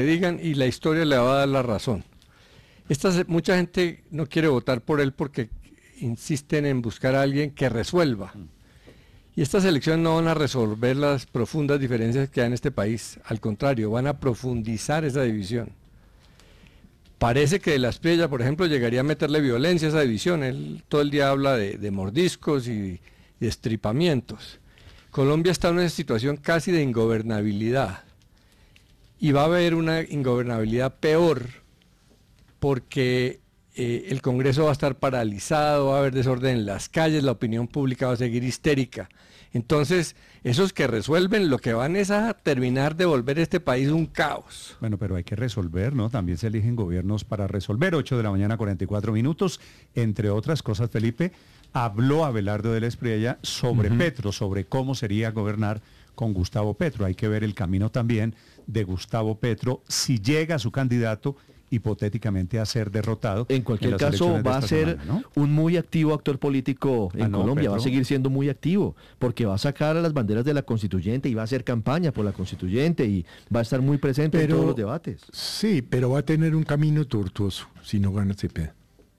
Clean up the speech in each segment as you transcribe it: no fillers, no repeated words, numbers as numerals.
digan y la historia le va a dar la razón. Mucha gente no quiere votar por él porque insisten en buscar a alguien que resuelva. Y estas elecciones no van a resolver las profundas diferencias que hay en este país. Al contrario, van a profundizar esa división. Parece que de la Espriella, por ejemplo, llegaría a meterle violencia a esa división. Él todo el día habla de mordiscos y de estripamientos. Colombia está en una situación casi de ingobernabilidad. Y va a haber una ingobernabilidad peor porque el Congreso va a estar paralizado, va a haber desorden en las calles, la opinión pública va a seguir histérica. Entonces, esos que resuelven lo que van es a terminar de volver este país un caos. Bueno, pero hay que resolver, ¿no? También se eligen gobiernos para resolver. 8:44 a.m. Entre otras cosas, Felipe, habló Abelardo de la Espriella sobre Petro, sobre cómo sería gobernar con Gustavo Petro. Hay que ver el camino también de Gustavo Petro si llega a su candidato hipotéticamente a ser derrotado. En cualquier caso va a ser semana, ¿no? Un muy activo actor político en Colombia, Petro va a seguir siendo muy activo, porque va a sacar a las banderas de la constituyente y va a hacer campaña por la constituyente y va a estar muy presente en todos los debates. Sí, pero va a tener un camino tortuoso si no gana Cepeda.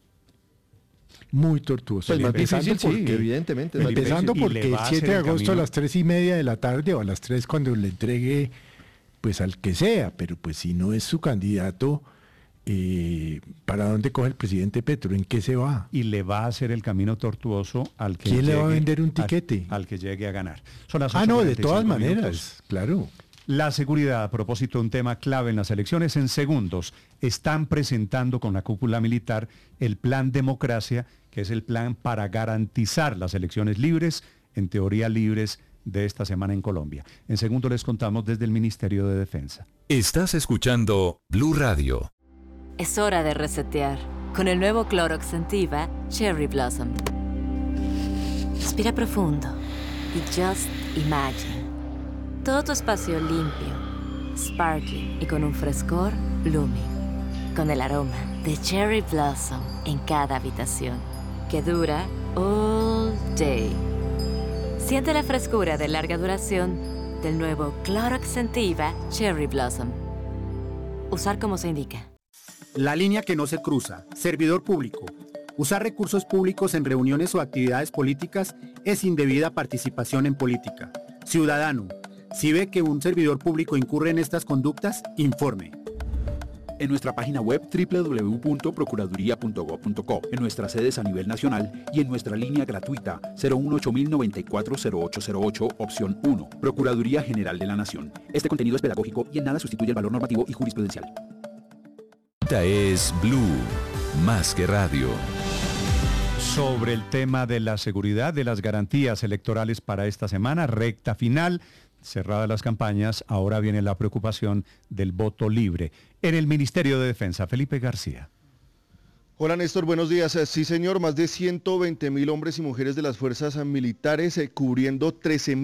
Muy tortuoso. Pues más difícil, sí, evidentemente. Empezando porque el 7 de agosto a las 3:30 de la tarde o a las 3 cuando le entregue pues al que sea, pero pues si no es su candidato, ¿para dónde coge el presidente Petro? ¿En qué se va? Y le va a hacer el camino tortuoso al que ¿Quién le va a vender un tiquete? Al que llegue a ganar. Son las no, de todas maneras, claro. La seguridad, a propósito de un tema clave en las elecciones, en segundos están presentando con la cúpula militar el Plan Democracia, que es el plan para garantizar las elecciones libres, en teoría libres, de esta semana en Colombia. En segundo les contamos desde el Ministerio de Defensa. Estás escuchando Blue Radio. Es hora de resetear con el nuevo Clorox Scentiva Cherry Blossom. Respira profundo y just imagine. Todo tu espacio limpio, sparkling y con un frescor blooming. Con el aroma de Cherry Blossom en cada habitación, que dura all day. Siente la frescura de larga duración del nuevo Clorox Scentiva Cherry Blossom. Usar como se indica. La línea que no se cruza, servidor público. Usar recursos públicos en reuniones o actividades políticas es indebida participación en política. Ciudadano, si ve que un servidor público incurre en estas conductas, informe. En nuestra página web www.procuraduría.gov.co, en nuestras sedes a nivel nacional y en nuestra línea gratuita 018-094-0808, opción 1, Procuraduría General de la Nación. Este contenido es pedagógico y en nada sustituye el valor normativo y jurisprudencial. Esta es Blue, más que radio. Sobre el tema de la seguridad, de las garantías electorales para esta semana, recta final, cerradas las campañas, ahora viene la preocupación del voto libre. En el Ministerio de Defensa, Felipe García. Hola Néstor, buenos días. Sí señor, más de 120.000 hombres y mujeres de las fuerzas militares cubriendo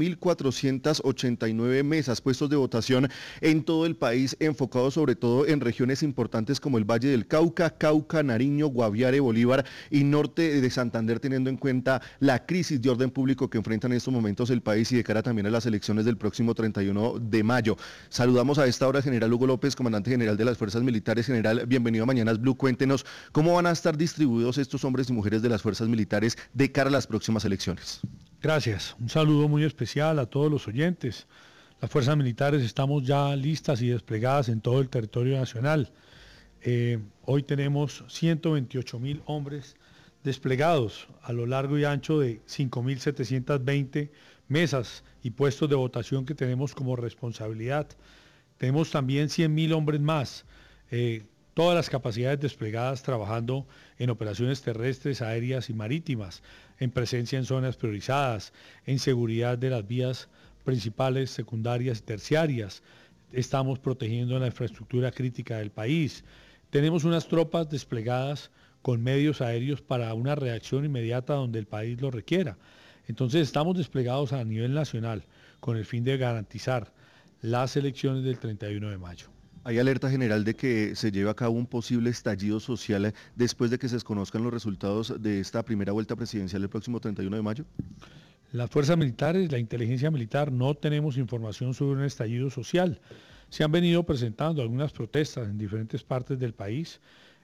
13.489 mesas, puestos de votación en todo el país, enfocados sobre todo en regiones importantes como el Valle del Cauca, Nariño, Guaviare, Bolívar y norte de Santander, teniendo en cuenta la crisis de orden público que enfrenta en estos momentos el país y de cara también a las elecciones del próximo 31 de mayo. Saludamos a esta hora al general Hugo López, comandante general de las fuerzas militares. General, bienvenido a Mañanas Blue. Cuéntenos cómo van a estar distribuidos estos hombres y mujeres de las fuerzas militares de cara a las próximas elecciones. Gracias, un saludo muy especial a todos los oyentes. Las fuerzas militares estamos ya listas y desplegadas en todo el territorio nacional. Hoy tenemos 128.000 hombres desplegados a lo largo y ancho de 5.720 mesas y puestos de votación que tenemos como responsabilidad. Tenemos también 100.000 hombres más, todas las capacidades desplegadas trabajando en operaciones terrestres, aéreas y marítimas, en presencia en zonas priorizadas, en seguridad de las vías principales, secundarias y terciarias. Estamos protegiendo la infraestructura crítica del país. Tenemos unas tropas desplegadas con medios aéreos para una reacción inmediata donde el país lo requiera. Entonces estamos desplegados a nivel nacional con el fin de garantizar las elecciones del 31 de mayo. ¿Hay alerta general de que se lleve a cabo un posible estallido social después de que se desconozcan los resultados de esta primera vuelta presidencial el próximo 31 de mayo? Las fuerzas militares, la inteligencia militar, no tenemos información sobre un estallido social. se han venido presentando algunas protestas en diferentes partes del país.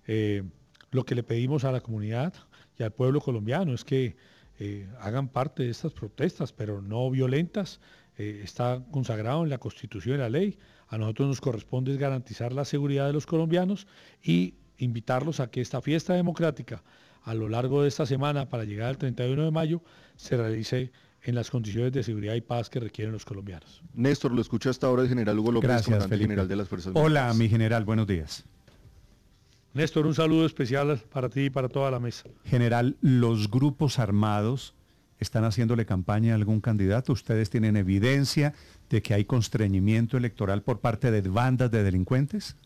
Lo que le pedimos a la comunidad y al pueblo colombiano es que hagan parte de estas protestas, pero no violentas. Está consagrado en la Constitución y la ley. A nosotros nos corresponde garantizar la seguridad de los colombianos y invitarlos a que esta fiesta democrática a lo largo de esta semana para llegar al 31 de mayo se realice en las condiciones de seguridad y paz que requieren los colombianos. Néstor, lo escucha hasta ahora el general Hugo López, comandante general de las Fuerzas Militares. Hola, mi general, buenos días. Néstor, un saludo especial para ti y para toda la mesa. General, ¿los grupos armados están haciéndole campaña a algún candidato? ¿Ustedes tienen evidencia de que hay constreñimiento electoral por parte de bandas de delincuentes?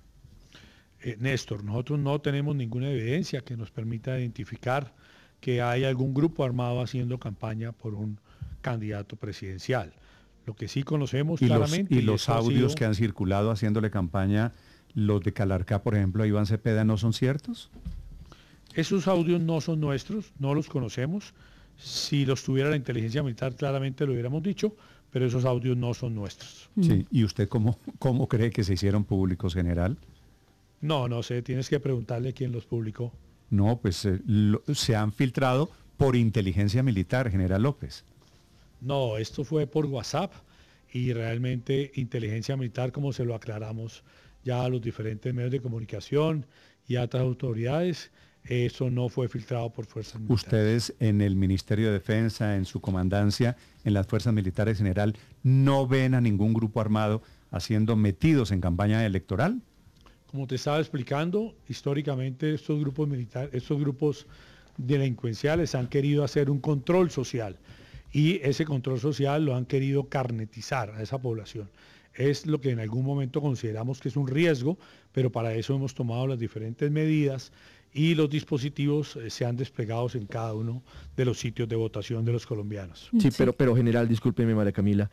Néstor, nosotros no tenemos ninguna evidencia que nos permita identificar que hay algún grupo armado haciendo campaña por un candidato presidencial. Lo que sí conocemos claramente... ¿Y los audios que han circulado haciéndole campaña, los de Calarcá, por ejemplo, a Iván Cepeda, no son ciertos? Esos audios no son nuestros, no los conocemos. Si los tuviera la inteligencia militar, claramente lo hubiéramos dicho, pero esos audios no son nuestros. Sí. ¿Y usted cómo cree que se hicieron públicos, general? No sé, tienes que preguntarle quién los publicó. No, pues se han filtrado por inteligencia militar, general López. No, esto fue por WhatsApp y realmente inteligencia militar, como se lo aclaramos ya a los diferentes medios de comunicación y a otras autoridades, eso no fue filtrado por fuerzas militares. ¿Ustedes en el Ministerio de Defensa, en su comandancia, en las fuerzas militares general, no ven a ningún grupo armado metidos en campaña electoral? Como te estaba explicando, históricamente estos grupos militares, estos grupos delincuenciales han querido hacer un control social y ese control social lo han querido carnetizar a esa población. Es lo que en algún momento consideramos que es un riesgo, pero para eso hemos tomado las diferentes medidas y los dispositivos se han desplegado en cada uno de los sitios de votación de los colombianos. Sí, pero general, discúlpeme, María Camila,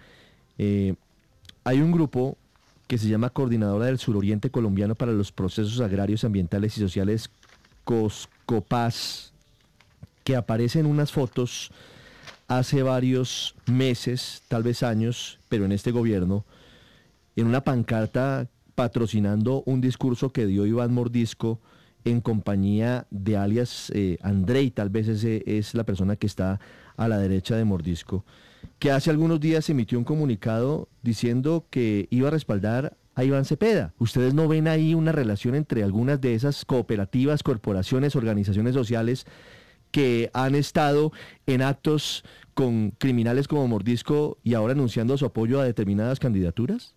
hay un grupo que se llama Coordinadora del Suroriente Colombiano para los Procesos Agrarios, Ambientales y Sociales, COSCOPAS, que aparece en unas fotos hace varios meses, tal vez años, pero en este gobierno, en una pancarta patrocinando un discurso que dio Iván Mordisco en compañía de alias Andrei, tal vez ese es la persona que está a la derecha de Mordisco, que hace algunos días emitió un comunicado diciendo que iba a respaldar a Iván Cepeda. ¿Ustedes no ven ahí una relación entre algunas de esas cooperativas, corporaciones, organizaciones sociales que han estado en actos con criminales como Mordisco y ahora anunciando su apoyo a determinadas candidaturas?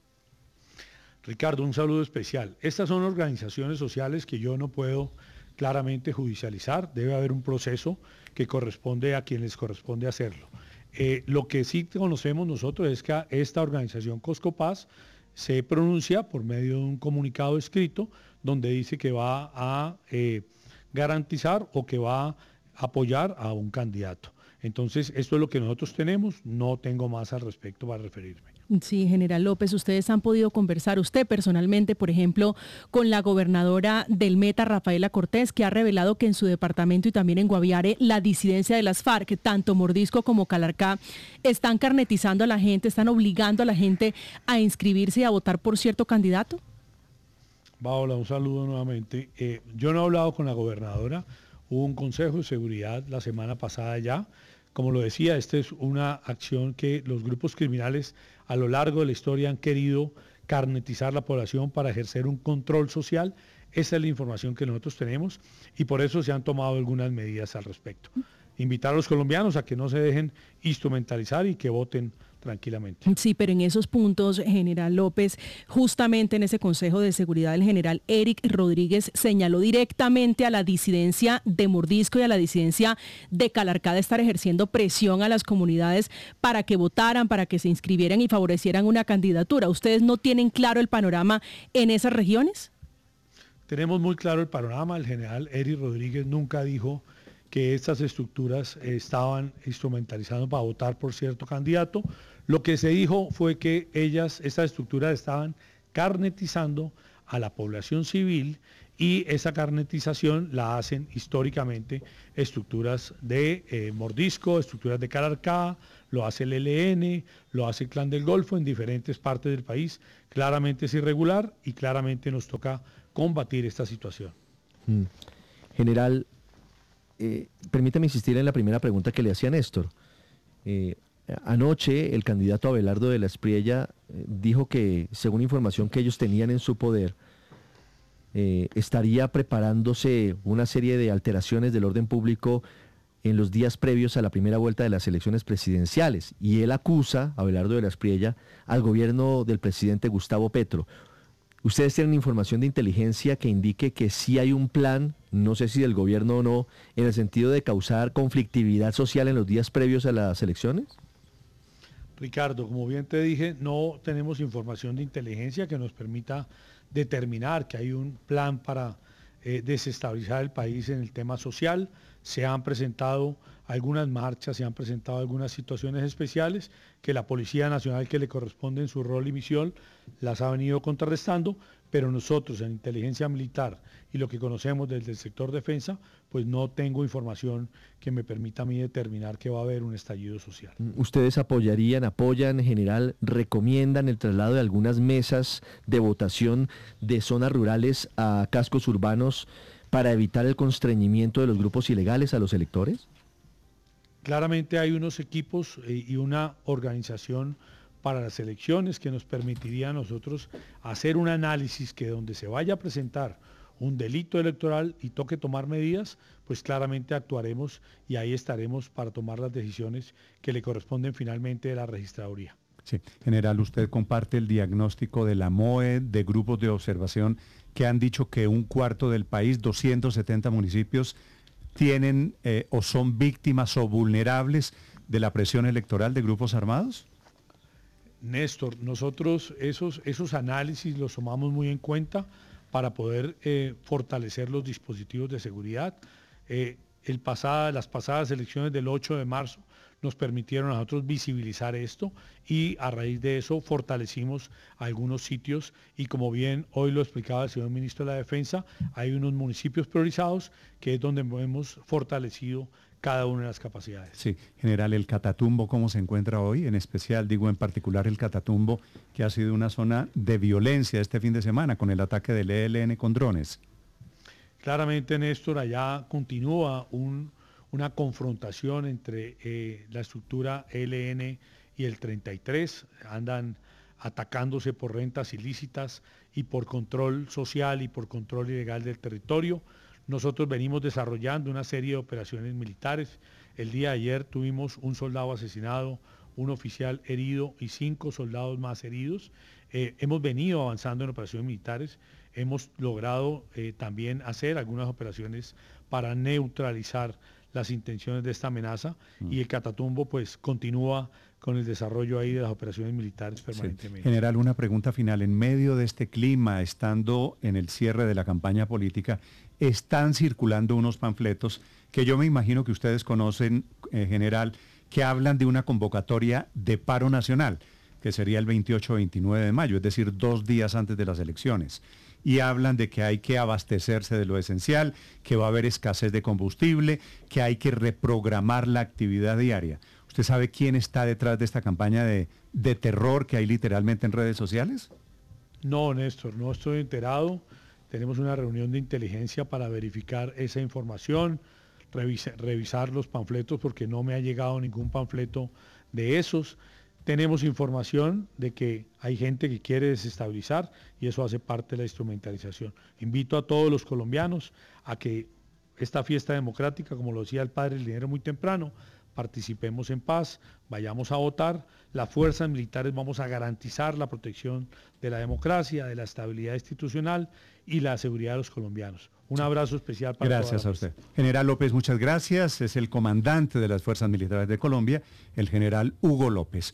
Ricardo, un saludo especial. Estas son organizaciones sociales que yo no puedo claramente judicializar. Debe haber un proceso que corresponde a quien les corresponde hacerlo. Lo que sí conocemos nosotros es que esta organización COSCOPAS se pronuncia por medio de un comunicado escrito donde dice que va a garantizar o que va a apoyar a un candidato. Entonces, esto es lo que nosotros tenemos, no tengo más al respecto para referirme. Sí, general López, ustedes han podido conversar, usted personalmente, por ejemplo, con la gobernadora del Meta, Rafaela Cortés, que ha revelado que en su departamento y también en Guaviare, la disidencia de las FARC, tanto Mordisco como Calarcá, están carnetizando a la gente, están obligando a la gente a inscribirse y a votar por cierto candidato. Paola, un saludo nuevamente. Yo no he hablado con la gobernadora, hubo un consejo de seguridad la semana pasada ya. Como lo decía, esta es una acción que los grupos criminales a lo largo de la historia han querido carnetizar la población para ejercer un control social. Esa es la información que nosotros tenemos y por eso se han tomado algunas medidas al respecto. Invitar a los colombianos a que no se dejen instrumentalizar y que voten tranquilamente. Sí, pero en esos puntos, general López, justamente en ese Consejo de Seguridad, el general Eric Rodríguez señaló directamente a la disidencia de Mordisco y a la disidencia de Calarcá de estar ejerciendo presión a las comunidades para que votaran, para que se inscribieran y favorecieran una candidatura. ¿Ustedes no tienen claro el panorama en esas regiones? Tenemos muy claro el panorama. El general Eric Rodríguez nunca dijo que estas estructuras estaban instrumentalizando para votar por cierto candidato. Lo que se dijo fue que estas estructuras estaban carnetizando a la población civil y esa carnetización la hacen históricamente estructuras de Mordisco, estructuras de Calarcá, lo hace el ELN, lo hace el Clan del Golfo en diferentes partes del país. Claramente es irregular y claramente nos toca combatir esta situación. General, permítame insistir en la primera pregunta que le hacía Néstor. Anoche el candidato Abelardo de la Espriella dijo que, según información que ellos tenían en su poder, estaría preparándose una serie de alteraciones del orden público en los días previos a la primera vuelta de las elecciones presidenciales. Y él acusa, Abelardo de la Espriella, al gobierno del presidente Gustavo Petro. ¿Ustedes tienen información de inteligencia que indique que sí hay un plan, no sé si del gobierno o no, en el sentido de causar conflictividad social en los días previos a las elecciones? Ricardo, como bien te dije, no tenemos información de inteligencia que nos permita determinar que hay un plan para desestabilizar el país en el tema social. Se han presentado algunas marchas, se han presentado algunas situaciones especiales que la Policía Nacional, que le corresponde en su rol y misión, las ha venido contrarrestando, pero nosotros en inteligencia militar y lo que conocemos desde el sector defensa, pues no tengo información que me permita a mí determinar que va a haber un estallido social. ¿Ustedes apoyan, general, recomiendan el traslado de algunas mesas de votación de zonas rurales a cascos urbanos para evitar el constreñimiento de los grupos ilegales a los electores? Claramente hay unos equipos y una organización para las elecciones que nos permitiría a nosotros hacer un análisis que donde se vaya a presentar un delito electoral y toque tomar medidas, pues claramente actuaremos y ahí estaremos para tomar las decisiones que le corresponden finalmente a la registraduría. Sí, general, usted comparte el diagnóstico de la MOE, de grupos de observación que han dicho que un cuarto del país, 270 municipios, tienen o son víctimas o vulnerables de la presión electoral de grupos armados? Néstor, nosotros esos análisis los tomamos muy en cuenta para poder fortalecer los dispositivos de seguridad. Las pasadas elecciones del 8 de marzo nos permitieron a nosotros visibilizar esto y a raíz de eso fortalecimos algunos sitios y como bien hoy lo explicaba el señor ministro de la Defensa, hay unos municipios priorizados que es donde hemos fortalecido cada una de las capacidades. Sí, general, el Catatumbo, ¿cómo se encuentra hoy? En especial, digo en particular el Catatumbo, que ha sido una zona de violencia este fin de semana con el ataque del ELN con drones. Claramente, Néstor, allá continúa una confrontación entre la estructura ELN y el 33, andan atacándose por rentas ilícitas y por control social y por control ilegal del territorio. Nosotros venimos desarrollando una serie de operaciones militares. El día de ayer tuvimos un soldado asesinado, un oficial herido y 5 soldados más heridos. Hemos venido avanzando en operaciones militares. Hemos logrado también hacer algunas operaciones para neutralizar las intenciones de esta amenaza y el Catatumbo pues continúa con el desarrollo ahí de las operaciones militares permanentemente. Sí. General, una pregunta final. En medio de este clima, estando en el cierre de la campaña política, están circulando unos panfletos que yo me imagino que ustedes conocen, general, que hablan de una convocatoria de paro nacional, que sería el 28-29 de mayo, es decir, 2 días antes de las elecciones. Y hablan de que hay que abastecerse de lo esencial, que va a haber escasez de combustible, que hay que reprogramar la actividad diaria. ¿Usted sabe quién está detrás de esta campaña de terror que hay literalmente en redes sociales? No, Néstor, no estoy enterado. Tenemos una reunión de inteligencia para verificar esa información, revisar los panfletos porque no me ha llegado ningún panfleto de esos. Tenemos información de que hay gente que quiere desestabilizar y eso hace parte de la instrumentalización. Invito a todos los colombianos a que esta fiesta democrática, como lo decía el padre Linero muy temprano, participemos en paz, vayamos a votar, las fuerzas militares vamos a garantizar la protección de la democracia, de la estabilidad institucional y la seguridad de los colombianos. Un abrazo especial para todos. Gracias a usted. General López, muchas gracias. Es el comandante de las Fuerzas Militares de Colombia, el general Hugo López.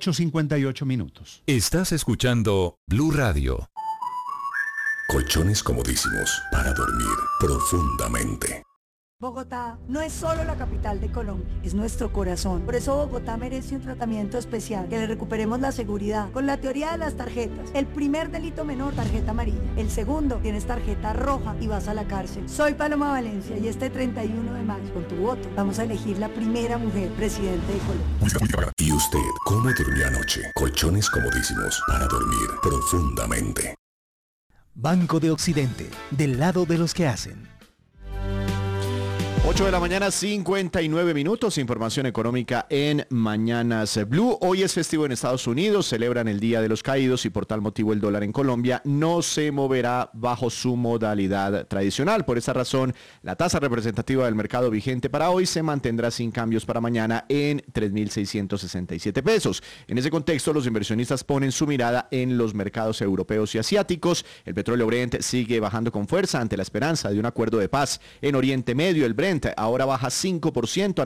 8:58 minutos. Estás escuchando Blue Radio. Colchones comodísimos para dormir profundamente. Bogotá no es solo la capital de Colombia, es nuestro corazón. Por eso Bogotá merece un tratamiento especial, que le recuperemos la seguridad con la teoría de las tarjetas. El primer delito menor, tarjeta amarilla. El segundo, tienes tarjeta roja y vas a la cárcel. Soy Paloma Valencia y este 31 de mayo, con tu voto, vamos a elegir la primera mujer presidente de Colombia. ¿Y usted cómo durmió anoche? Colchones comodísimos para dormir profundamente. Banco de Occidente, del lado de los que hacen. 8 de la mañana, 59 minutos, información económica en Mañanas Blue. Hoy es festivo en Estados Unidos, celebran el Día de los Caídos y por tal motivo el dólar en Colombia no se moverá bajo su modalidad tradicional. Por esa razón, la tasa representativa del mercado vigente para hoy se mantendrá sin cambios para mañana en 3.667 pesos. En ese contexto, los inversionistas ponen su mirada en los mercados europeos y asiáticos. El petróleo Brent sigue bajando con fuerza ante la esperanza de un acuerdo de paz en Oriente Medio. El Brent ahora baja 5% a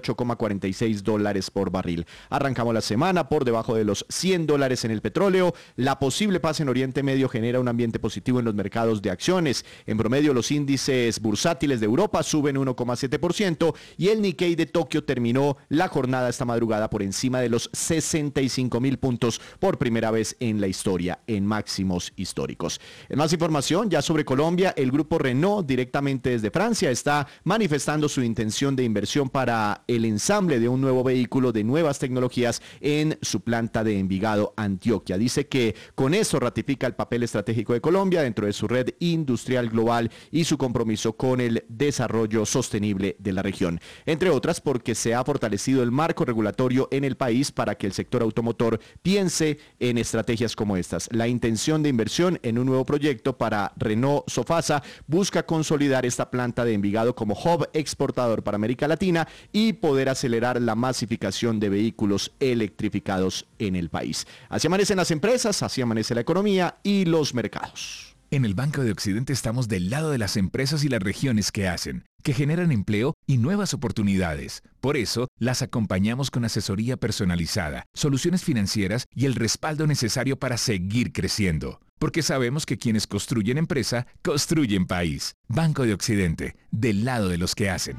$98,46 por barril. Arrancamos la semana por debajo de los $100 en el petróleo. La posible paz en Oriente Medio genera un ambiente positivo en los mercados de acciones. En promedio, los índices bursátiles de Europa suben 1,7% y el Nikkei de Tokio terminó la jornada esta madrugada por encima de los 65.000 puntos por primera vez en la historia, en máximos históricos. En más información, ya sobre Colombia, el grupo Renault, directamente desde Francia, está manifestando su intención de inversión para el ensamble de un nuevo vehículo de nuevas tecnologías en su planta de Envigado, Antioquia. Dice que con eso ratifica el papel estratégico de Colombia dentro de su red industrial global y su compromiso con el desarrollo sostenible de la región. Entre otras, porque se ha fortalecido el marco regulatorio en el país para que el sector automotor piense en estrategias como estas. La intención de inversión en un nuevo proyecto para Renault Sofasa busca consolidar esta planta de Envigado como hub exportador para América Latina y poder acelerar la masificación de vehículos electrificados en el país. Así amanecen las empresas, así amanece la economía y los mercados. En el Banco de Occidente estamos del lado de las empresas y las regiones que hacen, que generan empleo y nuevas oportunidades. Por eso, las acompañamos con asesoría personalizada, soluciones financieras y el respaldo necesario para seguir creciendo. Porque sabemos que quienes construyen empresa, construyen país. Banco de Occidente, del lado de los que hacen.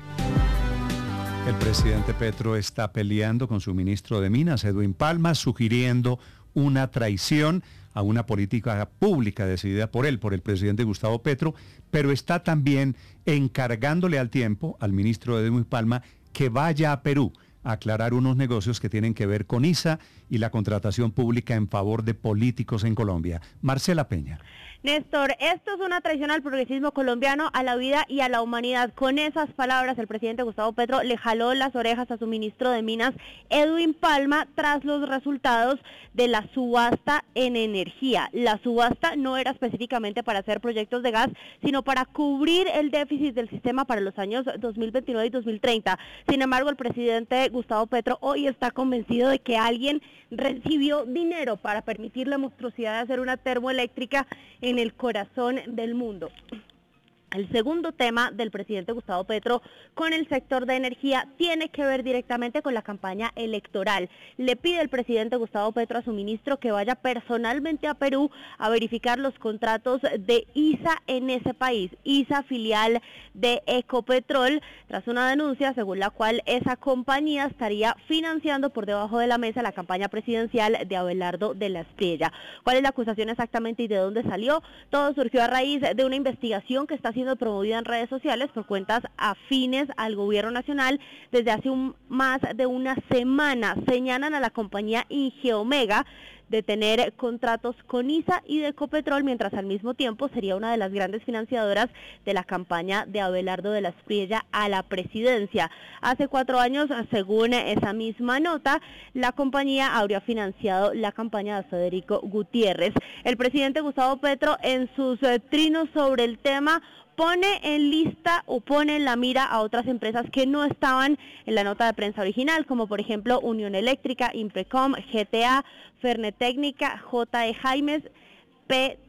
El presidente Petro está peleando con su ministro de Minas, Edwin Palma, sugiriendo una traición a una política pública decidida por él, por el presidente Gustavo Petro, pero está también encargándole al tiempo al ministro Edwin Palma que vaya a Perú a aclarar unos negocios que tienen que ver con ISA y la contratación pública en favor de políticos en Colombia. Marcela Peña. Néstor, esto es una traición al progresismo colombiano, a la vida y a la humanidad. Con esas palabras, el presidente Gustavo Petro le jaló las orejas a su ministro de Minas, Edwin Palma, tras los resultados de la subasta en energía. La subasta no era específicamente para hacer proyectos de gas, sino para cubrir el déficit del sistema para los años 2029 y 2030. Sin embargo, el presidente Gustavo Petro hoy está convencido de que alguien recibió dinero para permitir la monstruosidad de hacer una termoeléctrica en el corazón del mundo. El segundo tema del presidente Gustavo Petro con el sector de energía tiene que ver directamente con la campaña electoral. Le pide el presidente Gustavo Petro a su ministro que vaya personalmente a Perú a verificar los contratos de ISA en ese país, ISA filial de Ecopetrol, tras una denuncia según la cual esa compañía estaría financiando por debajo de la mesa la campaña presidencial de Abelardo de la Espriella. ¿Cuál es la acusación exactamente y de dónde salió? Todo surgió a raíz de una investigación que está siendo promovida en redes sociales por cuentas afines al gobierno nacional desde hace más de una semana. Señalan a la compañía Ingeomega de tener contratos con ISA y de Ecopetrol, mientras al mismo tiempo sería una de las grandes financiadoras de la campaña de Abelardo de la Espriella a la presidencia. Hace 4 años, según esa misma nota, la compañía habría financiado la campaña de Federico Gutiérrez. El presidente Gustavo Petro, en sus trinos sobre el tema, pone en lista o pone en la mira a otras empresas que no estaban en la nota de prensa original, como por ejemplo Unión Eléctrica, Imprecom, GTA, Fernetecnica, J.E. Jaimes, PT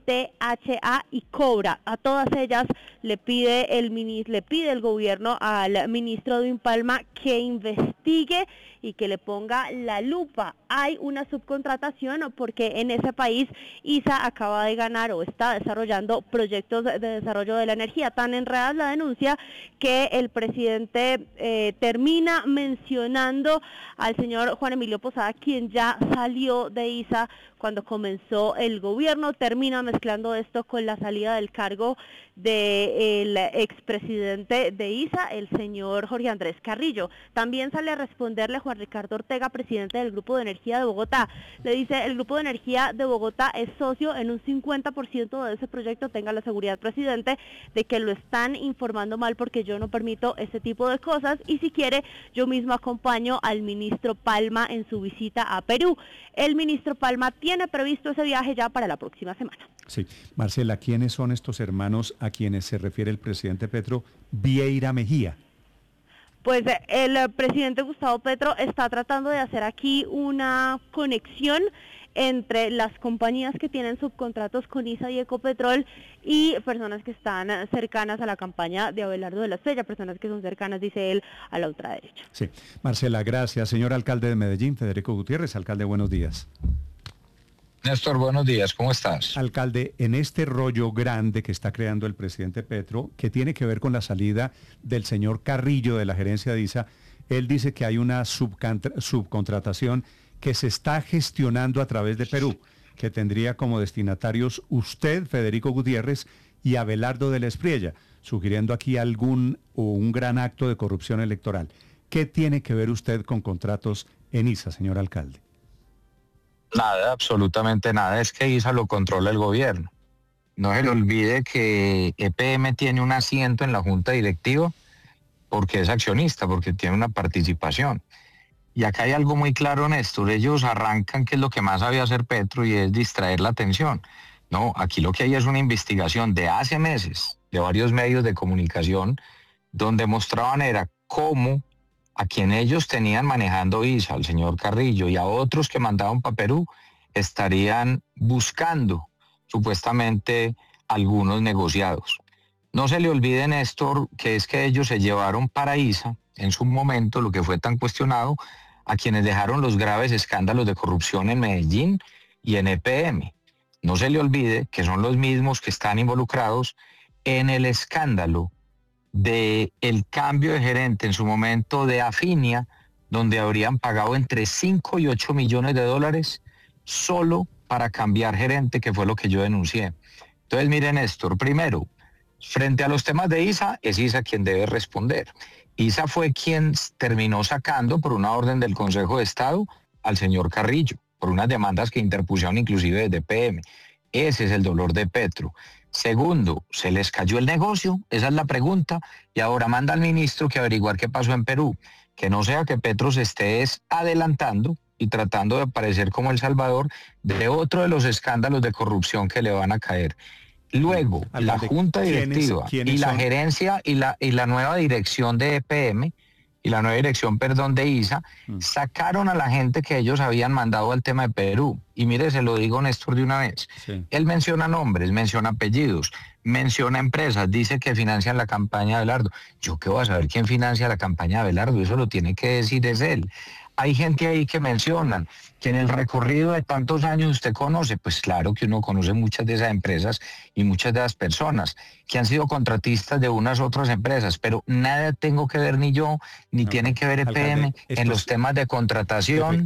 DHA y Cobra. A todas ellas le pide el gobierno al ministro Edwin Palma que investigue y que le ponga la lupa. Hay una subcontratación porque en ese país ISA acaba de ganar o está desarrollando proyectos de desarrollo de la energía. Tan enredada es la denuncia que el presidente termina mencionando al señor Juan Emilio Posada, quien ya salió de ISA cuando comenzó el gobierno. Termina mezclando esto con la salida del cargo del expresidente de ISA, el señor Jorge Andrés Carrillo. También sale a responderle Juan Ricardo Ortega, presidente del Grupo de Energía de Bogotá. Le dice, el Grupo de Energía de Bogotá es socio en un 50% de ese proyecto. Tenga la seguridad, presidente, de que lo están informando mal, porque yo no permito ese tipo de cosas, y si quiere, yo mismo acompaño al ministro Palma en su visita a Perú. El ministro Palma tiene previsto ese viaje ya para la próxima semana. Sí. Marcela, ¿quiénes son estos hermanos a quienes se refiere el presidente Petro, Vieira Mejía? Pues el presidente Gustavo Petro está tratando de hacer aquí una conexión entre las compañías que tienen subcontratos con ISA y Ecopetrol y personas que están cercanas a la campaña de Abelardo de la Espriella, personas que son cercanas, dice él, a la ultraderecha. Sí. Marcela, gracias. Señor alcalde de Medellín, Federico Gutiérrez. Alcalde, buenos días. Néstor, buenos días, ¿cómo estás? Alcalde, en este rollo grande que está creando el presidente Petro, que tiene que ver con la salida del señor Carrillo de la gerencia de ISA, él dice que hay una subcontratación que se está gestionando a través de Perú, que tendría como destinatarios usted, Federico Gutiérrez, y Abelardo de la Espriella, sugiriendo aquí un gran acto de corrupción electoral. ¿Qué tiene que ver usted con contratos en ISA, señor alcalde? Nada, absolutamente nada. Es que ISA lo controla el gobierno. No se le olvide que EPM tiene un asiento en la junta directiva porque es accionista, porque tiene una participación. Y acá hay algo muy claro, Néstor. Ellos arrancan, que es lo que más sabía hacer Petro, y es distraer la atención. No, aquí lo que hay es una investigación de hace meses de varios medios de comunicación donde mostraban era cómo a quien ellos tenían manejando ISA, al señor Carrillo, y a otros que mandaban para Perú, estarían buscando supuestamente algunos negociados. No se le olvide, Néstor, que es que ellos se llevaron para ISA, en su momento, lo que fue tan cuestionado, a quienes dejaron los graves escándalos de corrupción en Medellín y en EPM. No se le olvide que son los mismos que están involucrados en el escándalo del cambio de gerente en su momento de Afinia, donde habrían pagado entre 5 y 8 millones de dólares solo para cambiar gerente, que fue lo que yo denuncié. Entonces, miren, Néstor, primero, frente a los temas de ISA, es ISA quien debe responder. ISA fue quien terminó sacando por una orden del Consejo de Estado al señor Carrillo, por unas demandas que interpusieron inclusive desde PM. Ese es el dolor de Petro. Segundo, ¿se les cayó el negocio? Esa es la pregunta. Y ahora manda al ministro que averiguar qué pasó en Perú. Que no sea que Petro se esté adelantando y tratando de aparecer como el salvador de otro de los escándalos de corrupción que le van a caer. Luego, la junta directiva y la gerencia y la nueva dirección de EPM y la nueva dirección, de ISA, sacaron a la gente que ellos habían mandado al tema de Perú. Y mire, se lo digo, Néstor, de una vez. Sí. Él menciona nombres, menciona apellidos, menciona empresas, dice que financian la campaña de Abelardo. ¿Yo qué voy a saber quién financia la campaña de Abelardo? Eso lo tiene que decir es él. Hay gente ahí que mencionan que en el recorrido de tantos años usted conoce, pues claro que uno conoce muchas de esas empresas y muchas de las personas que han sido contratistas de unas otras empresas, pero nada tengo que ver ni yo, ni tiene que ver EPM en los temas de contratación,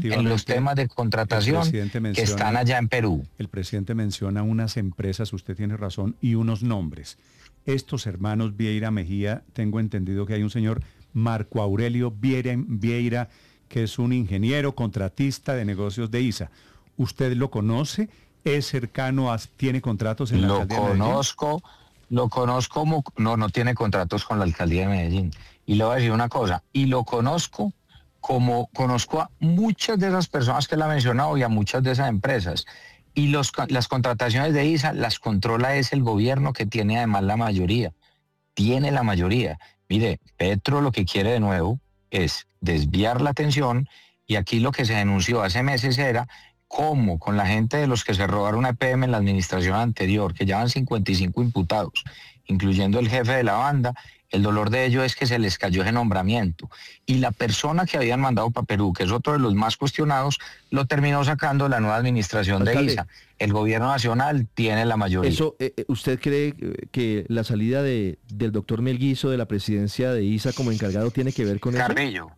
que están allá en Perú. El presidente menciona unas empresas, usted tiene razón, y unos nombres. Estos hermanos Vieira Mejía, tengo entendido que hay un señor Marco Aurelio Vieira, que es un ingeniero contratista de negocios de ISA. ¿Usted lo conoce? ¿Es cercano tiene contratos en la alcaldía de Medellín? Lo conozco, no tiene contratos con la alcaldía de Medellín. Y le voy a decir una cosa, y lo conozco como conozco a muchas de esas personas que él ha mencionado y a muchas de esas empresas. Y las contrataciones de ISA las controla es el gobierno, que tiene además la mayoría. Tiene la mayoría. Mire, Petro lo que quiere de nuevo es desviar la atención, y aquí lo que se denunció hace meses era cómo con la gente de los que se robaron a EPM en la administración anterior, que llevan 55 imputados, incluyendo el jefe de la banda, el dolor de ellos es que se les cayó ese nombramiento. Y la persona que habían mandado para Perú, que es otro de los más cuestionados, lo terminó sacando la nueva administración de ISA. El gobierno nacional tiene la mayoría. ¿Usted cree que la salida del doctor Melguizo de la presidencia de ISA como encargado tiene que ver con Carrillo.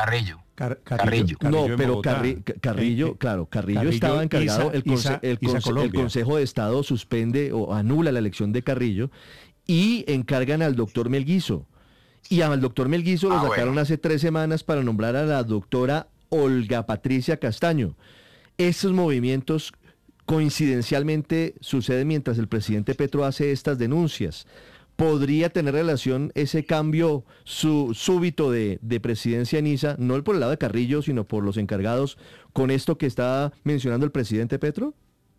No, pero Carrillo estaba encargado, el Consejo de Estado suspende o anula la elección de Carrillo y encargan al doctor Melguizo. Y al doctor Melguizo lo sacaron hace 3 semanas para nombrar a la doctora Olga Patricia Castaño. Estos movimientos coincidencialmente suceden mientras el presidente Petro hace estas denuncias. ¿Podría tener relación ese cambio súbito de presidencia en ISA, no por el lado de Carrillo, sino por los encargados, con esto que está mencionando el presidente Petro?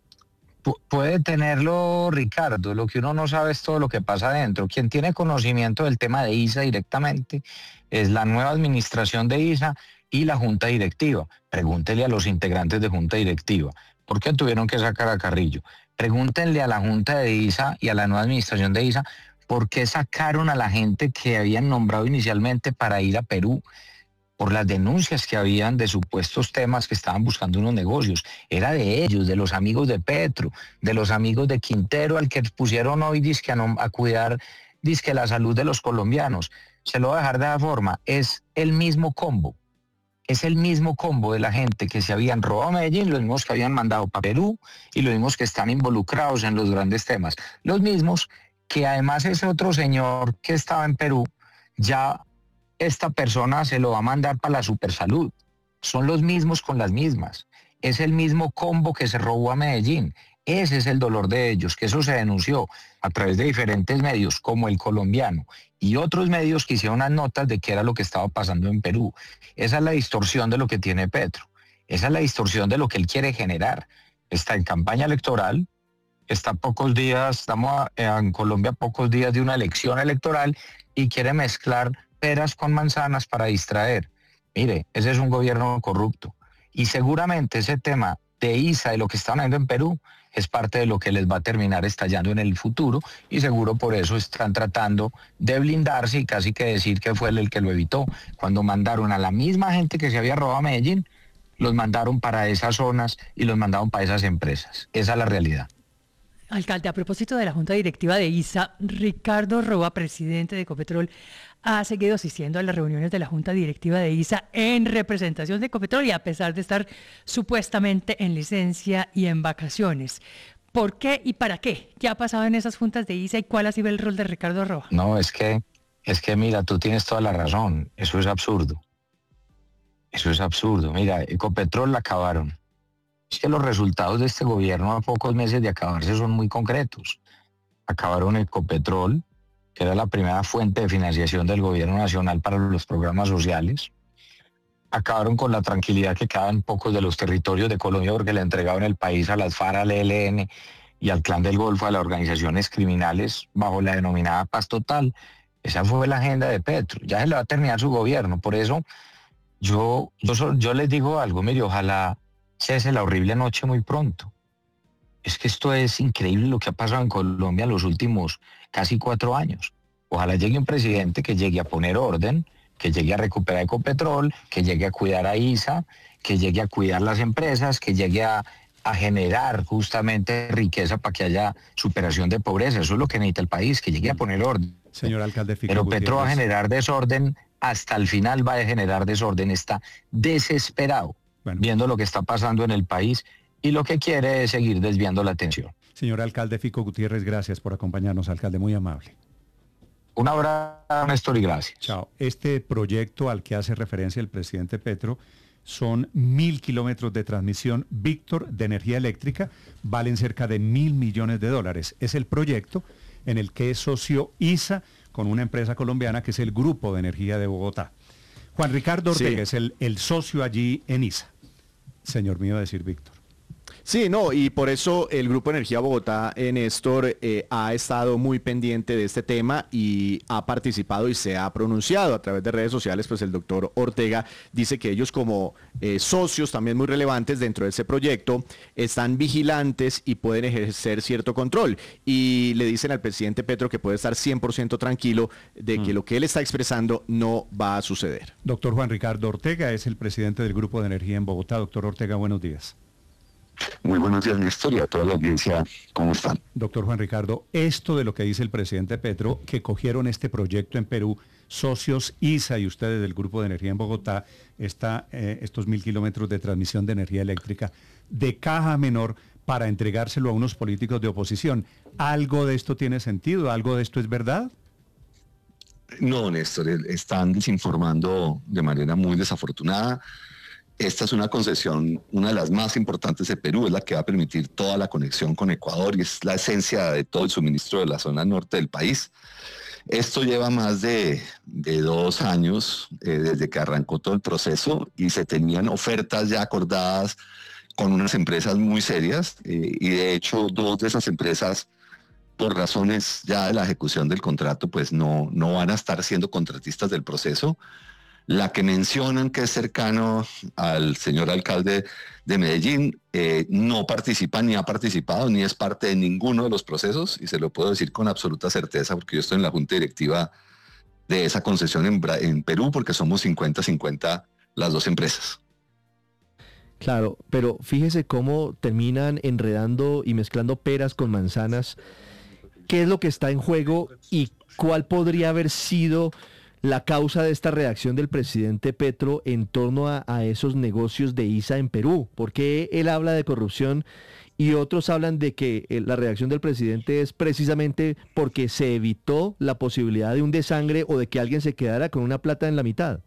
Puede tenerlo, Ricardo. Lo que uno no sabe es todo lo que pasa adentro. Quien tiene conocimiento del tema de ISA directamente es la nueva administración de ISA y la junta directiva. Pregúntele a los integrantes de junta directiva. ¿Por qué tuvieron que sacar a Carrillo? Pregúntenle a la junta de ISA y a la nueva administración de ISA por qué sacaron a la gente que habían nombrado inicialmente para ir a Perú, por las denuncias que habían de supuestos temas que estaban buscando unos negocios. Era de ellos, de los amigos de Petro, de los amigos de Quintero, al que pusieron hoy dizque a cuidar dizque la salud de los colombianos. Se lo voy a dejar de esa forma. Es el mismo combo. Es el mismo combo de la gente que se habían robado a Medellín, los mismos que habían mandado para Perú y los mismos que están involucrados en los grandes temas. Los mismos que además ese otro señor que estaba en Perú, ya esta persona se lo va a mandar para la supersalud. Son los mismos con las mismas. Es el mismo combo que se robó a Medellín. Ese es el dolor de ellos, que eso se denunció a través de diferentes medios, como El Colombiano, y otros medios que hicieron unas notas de qué era lo que estaba pasando en Perú. Esa es la distorsión de lo que tiene Petro. Esa es la distorsión de lo que él quiere generar. Está en campaña electoral, está pocos días, estamos en Colombia a pocos días de una elección electoral y quiere mezclar peras con manzanas para distraer. Mire, ese es un gobierno corrupto. Y seguramente ese tema de ISA y lo que están haciendo en Perú es parte de lo que les va a terminar estallando en el futuro y seguro por eso están tratando de blindarse y casi que decir que fue él el que lo evitó. Cuando mandaron a la misma gente que se había robado a Medellín, los mandaron para esas zonas y los mandaron para esas empresas. Esa es la realidad. Alcalde, a propósito de la Junta Directiva de ISA, Ricardo Roa, presidente de Ecopetrol, ha seguido asistiendo a las reuniones de la Junta Directiva de ISA en representación de Ecopetrol y a pesar de estar supuestamente en licencia y en vacaciones. ¿Por qué y para qué? ¿Qué ha pasado en esas juntas de ISA y cuál ha sido el rol de Ricardo Roa? No, es que mira, tú tienes toda la razón. Eso es absurdo. Eso es absurdo. Mira, Ecopetrol la acabaron. Es que los resultados de este gobierno a pocos meses de acabarse son muy concretos. Acabaron Ecopetrol, que era la primera fuente de financiación del gobierno nacional para los programas sociales. Acabaron con la tranquilidad que quedaban pocos de los territorios de Colombia porque le entregaban el país a las FARC, al ELN y al Clan del Golfo, a las organizaciones criminales bajo la denominada paz total. Esa fue la agenda de Petro. Ya se le va a terminar su gobierno. Por eso yo les digo algo, mire, ojalá cese la horrible noche muy pronto. Es que esto es increíble lo que ha pasado en Colombia en los últimos casi 4 años. Ojalá llegue un presidente que llegue a poner orden, que llegue a recuperar Ecopetrol, que llegue a cuidar a ISA, que llegue a cuidar las empresas, que llegue a generar justamente riqueza para que haya superación de pobreza. Eso es lo que necesita el país, que llegue a poner orden. Señor alcalde Fico Pero Gutiérrez. Petro va a generar desorden, hasta el final va a generar desorden. Está desesperado viendo lo que está pasando en el país y lo que quiere es seguir desviando la atención. Señor alcalde Fico Gutiérrez, gracias por acompañarnos, alcalde, muy amable. Un abrazo, Néstor, y gracias. Chao. Este proyecto al que hace referencia el presidente Petro son 1.000 kilómetros de transmisión Víctor de energía eléctrica, valen cerca de $1.000 millones. Es el proyecto en el que es socio ISA con una empresa colombiana que es el Grupo de Energía de Bogotá. Juan Ricardo Ortega es el socio allí en ISA. Señor mío, decir Víctor. Sí, no, y por eso el Grupo Energía Bogotá, Néstor, ha estado muy pendiente de este tema y ha participado y se ha pronunciado a través de redes sociales. Pues el doctor Ortega dice que ellos como socios también muy relevantes dentro de ese proyecto están vigilantes y pueden ejercer cierto control. Y le dicen al presidente Petro que puede estar 100% tranquilo de que lo que él está expresando no va a suceder. Doctor Juan Ricardo Ortega es el presidente del Grupo de Energía en Bogotá. Doctor Ortega, buenos días. Muy buenos días, Néstor, y a toda la audiencia, ¿cómo están? Doctor Juan Ricardo, esto de lo que dice el presidente Petro, que cogieron este proyecto en Perú, socios ISA y ustedes del Grupo de Energía en Bogotá, estos 1.000 kilómetros de transmisión de energía eléctrica de caja menor para entregárselo a unos políticos de oposición. ¿Algo de esto tiene sentido? ¿Algo de esto es verdad? No, Néstor, están desinformando de manera muy desafortunada. Esta es una concesión, una de las más importantes de Perú, es la que va a permitir toda la conexión con Ecuador y es la esencia de todo el suministro de la zona norte del país. Esto lleva más de 2 años desde que arrancó todo el proceso y se tenían ofertas ya acordadas con unas empresas muy serias y de hecho 2 de esas empresas, por razones ya de la ejecución del contrato, pues no van a estar siendo contratistas del proceso. La que mencionan que es cercano al señor alcalde de Medellín no participa ni ha participado ni es parte de ninguno de los procesos y se lo puedo decir con absoluta certeza porque yo estoy en la junta directiva de esa concesión en Perú porque somos 50-50 las 2 empresas. Claro, pero fíjese cómo terminan enredando y mezclando peras con manzanas. ¿Qué es lo que está en juego y cuál podría haber sido la causa de esta reacción del presidente Petro en torno a esos negocios de ISA en Perú? ¿Por qué él habla de corrupción y otros hablan de que la reacción del presidente es precisamente porque se evitó la posibilidad de un desangre o de que alguien se quedara con una plata en la mitad?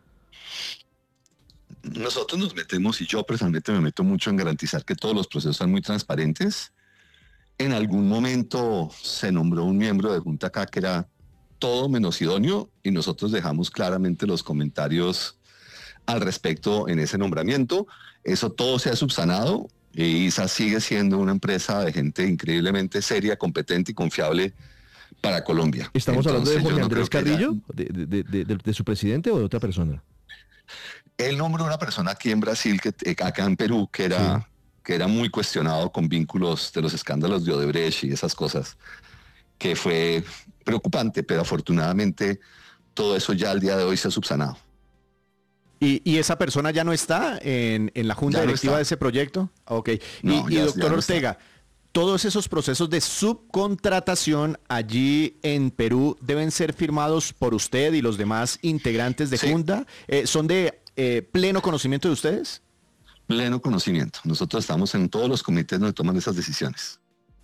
Nosotros nos metemos, y yo personalmente me meto mucho en garantizar que todos los procesos sean muy transparentes. En algún momento se nombró un miembro de Junta acá que era todo menos idóneo y nosotros dejamos claramente los comentarios al respecto en ese nombramiento. Eso todo se ha subsanado y ISA sigue siendo una empresa de gente increíblemente seria, competente y confiable para Colombia. ¿Estamos hablando de Jorge Andrés Carrillo, de su presidente o de otra persona? Él nombró una persona aquí en Brasil, acá en Perú, que era muy cuestionado con vínculos de los escándalos de Odebrecht y esas cosas, que fue preocupante, pero afortunadamente todo eso ya al día de hoy se ha subsanado. ¿Y esa persona ya no está en la junta directiva de ese proyecto? Ok. No, y doctor Ortega, todos esos procesos de subcontratación allí en Perú deben ser firmados por usted y los demás integrantes de junta. ¿Son de pleno conocimiento de ustedes? Pleno conocimiento. Nosotros estamos en todos los comités donde toman esas decisiones.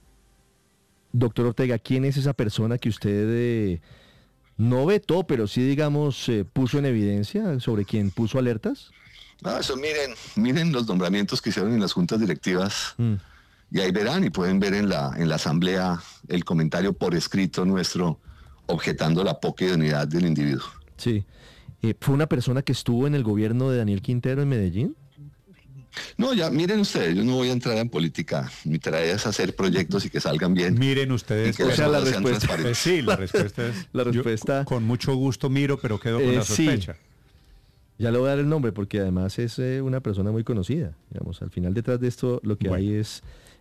Doctor Ortega, ¿quién es esa persona que usted no vetó, pero sí, digamos, puso en evidencia, sobre quien puso alertas? No, eso miren los nombramientos que hicieron en las juntas directivas y ahí verán y pueden ver en la asamblea el comentario por escrito nuestro objetando la poca idoneidad del individuo. Sí. ¿Fue una persona que estuvo en el gobierno de Daniel Quintero en Medellín? No, ya miren ustedes, yo no voy a entrar en política. Mi tarea es hacer proyectos y que salgan bien. Miren ustedes, o sea, la respuesta. Sí, la respuesta es. La respuesta. Yo, con mucho gusto miro, pero quedo con la sospecha. Sí. Ya le voy a dar el nombre porque además es una persona muy conocida. Digamos, al final detrás de esto lo que hay es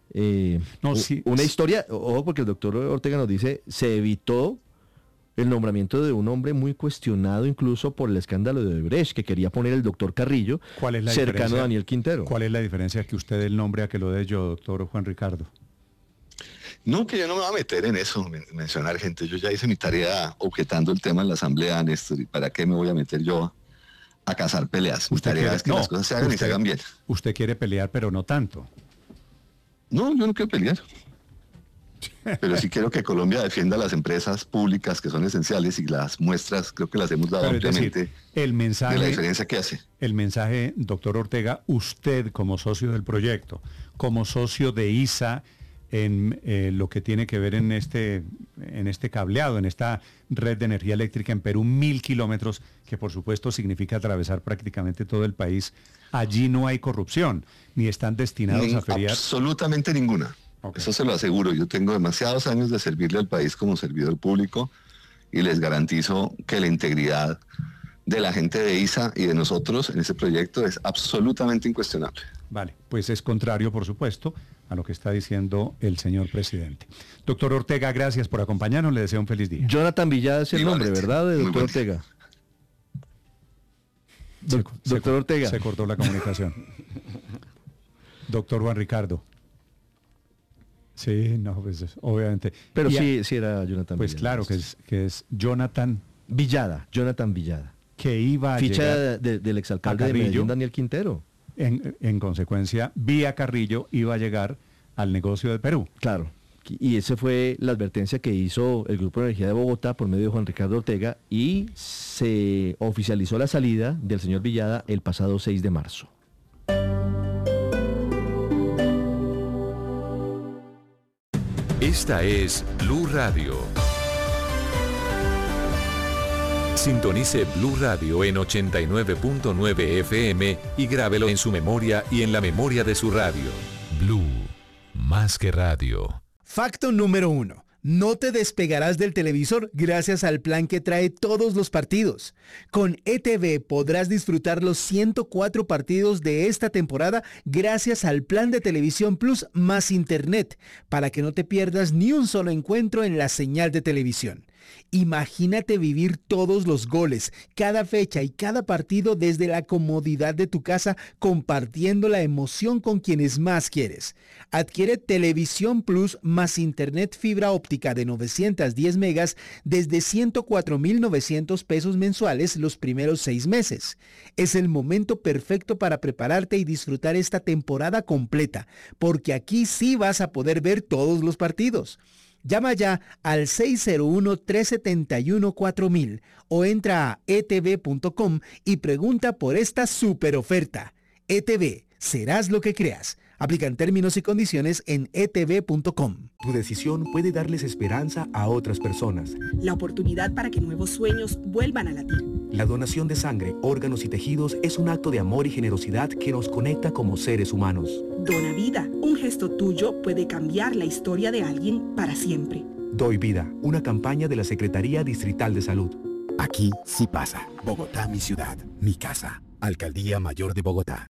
una historia. Ojo, porque el doctor Ortega nos dice se evitó el nombramiento de un hombre muy cuestionado incluso por el escándalo de Odebrecht, que quería poner el doctor Carrillo cercano a Daniel Quintero. ¿Cuál es la diferencia que usted el nombre a que lo dé yo, doctor Juan Ricardo? No, que yo no me voy a meter en eso, mencionar gente. Yo ya hice mi tarea objetando el tema en la asamblea, Néstor, y ¿para qué me voy a meter yo a cazar peleas? Mi tarea es que las cosas se hagan y se hagan bien. Usted quiere pelear, pero no tanto. No, yo no quiero pelear. Pero sí quiero que Colombia defienda las empresas públicas que son esenciales y las muestras creo que las hemos dado ampliamente el mensaje, de la diferencia que hace. El mensaje, doctor Ortega, usted como socio del proyecto, como socio de ISA, en lo que tiene que ver en este cableado, en esta red de energía eléctrica en Perú, 1.000 kilómetros, que por supuesto significa atravesar prácticamente todo el país. Allí no hay corrupción, ni están destinados a feriar. Absolutamente ninguna. Okay. Eso se lo aseguro. Yo tengo demasiados años de servirle al país como servidor público y les garantizo que la integridad de la gente de ISA y de nosotros en ese proyecto es absolutamente incuestionable. Vale, pues es contrario, por supuesto, a lo que está diciendo el señor presidente. Doctor Ortega, gracias por acompañarnos, le deseo un feliz día. Jonathan Villada es el nombre, ¿verdad, de doctor Ortega? Doctor Ortega. Se cortó la comunicación. Doctor Juan Ricardo. Sí, no, pues obviamente. Pero sí era Jonathan pues Villada. Pues claro que es Jonathan Villada. Jonathan Villada. Que iba a ficha del exalcalde de Medellín, Daniel Quintero. En consecuencia, vía Carrillo iba a llegar al negocio de Perú. Claro. Y esa fue la advertencia que hizo el Grupo de Energía de Bogotá por medio de Juan Ricardo Ortega y se oficializó la salida del señor Villada el pasado 6 de marzo. Esta es Blue Radio. Sintonice Blue Radio en 89.9 FM y grábelo en su memoria y en la memoria de su radio. Blue, más que radio. Facto número 1. No te despegarás del televisor gracias al plan que trae todos los partidos. Con ETV podrás disfrutar los 104 partidos de esta temporada gracias al plan de Televisión Plus más Internet, para que no te pierdas ni un solo encuentro en la señal de televisión. Imagínate vivir todos los goles, cada fecha y cada partido desde la comodidad de tu casa, compartiendo la emoción con quienes más quieres. Adquiere Televisión Plus más Internet fibra óptica de 910 megas desde 104,900 pesos mensuales los primeros 6 meses. Es el momento perfecto para prepararte y disfrutar esta temporada completa, porque aquí sí vas a poder ver todos los partidos. Llama ya al 601-371-4000 o entra a etv.com y pregunta por esta super oferta. ETV, serás lo que creas. Aplican términos y condiciones en etv.com. Tu decisión puede darles esperanza a otras personas. La oportunidad para que nuevos sueños vuelvan a latir. La donación de sangre, órganos y tejidos es un acto de amor y generosidad que nos conecta como seres humanos. Dona vida. Un gesto tuyo puede cambiar la historia de alguien para siempre. Doy vida. Una campaña de la Secretaría Distrital de Salud. Aquí sí pasa. Bogotá, mi ciudad, mi casa. Alcaldía Mayor de Bogotá.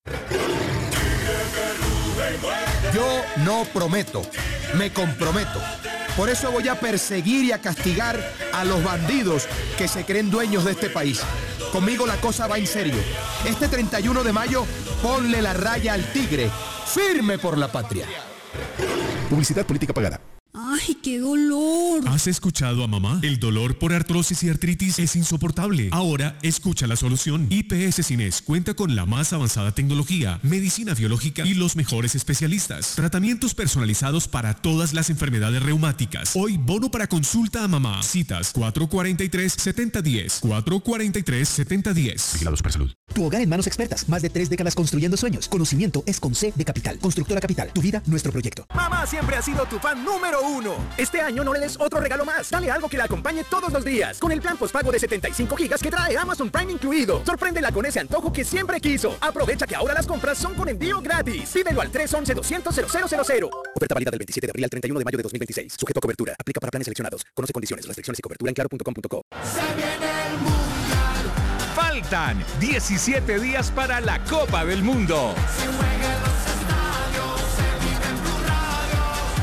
Yo no prometo, me comprometo. Por eso voy a perseguir y a castigar a los bandidos que se creen dueños de este país. Conmigo la cosa va en serio. Este 31 de mayo, ponle la raya al tigre. Firme por la patria. Publicidad política pagada. ¡Ay, qué dolor! ¿Has escuchado a mamá? El dolor por artrosis y artritis es insoportable. Ahora, escucha la solución. IPS Cines cuenta con la más avanzada tecnología, medicina biológica y los mejores especialistas. Tratamientos personalizados para todas las enfermedades reumáticas. Hoy, bono para consulta a mamá. Citas 443-7010. 443-7010. Vigilados para salud. Tu hogar en manos expertas. Más de 3 décadas construyendo sueños. Conocimiento es con C de Capital. Constructora Capital. Tu vida, nuestro proyecto. Mamá siempre ha sido tu fan número 1. Este año no le des otro regalo más. Dale algo que la acompañe todos los días. Con el plan postpago de 75 gigas que trae Amazon Prime incluido. Sorpréndela con ese antojo que siempre quiso. Aprovecha que ahora las compras son con envío gratis. Pídelo al 311-200-0000. Oferta válida del 27 de abril al 31 de mayo de 2026. Sujeto a cobertura. Aplica para planes seleccionados. Conoce condiciones, restricciones y cobertura en claro.com.co. Se viene el mundial. Faltan 17 días para la Copa del Mundo. Se juega en los estadios, se vive en Blue Radio.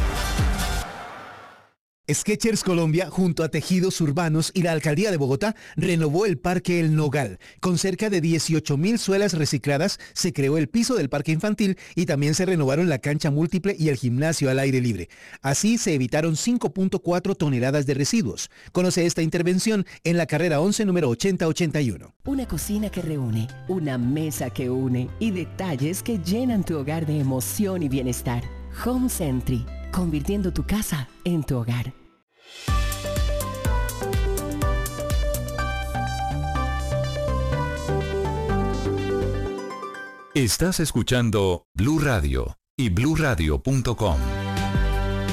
Skechers Colombia, junto a Tejidos Urbanos y la Alcaldía de Bogotá, renovó el Parque El Nogal. Con cerca de 18,000 suelas recicladas, se creó el piso del parque infantil y también se renovaron la cancha múltiple y el gimnasio al aire libre. Así se evitaron 5.4 toneladas de residuos. Conoce esta intervención en la carrera 11, número 8081. Una cocina que reúne, una mesa que une y detalles que llenan tu hogar de emoción y bienestar. Home Sentry, convirtiendo tu casa en tu hogar. Estás escuchando Blue Radio y bluradio.com.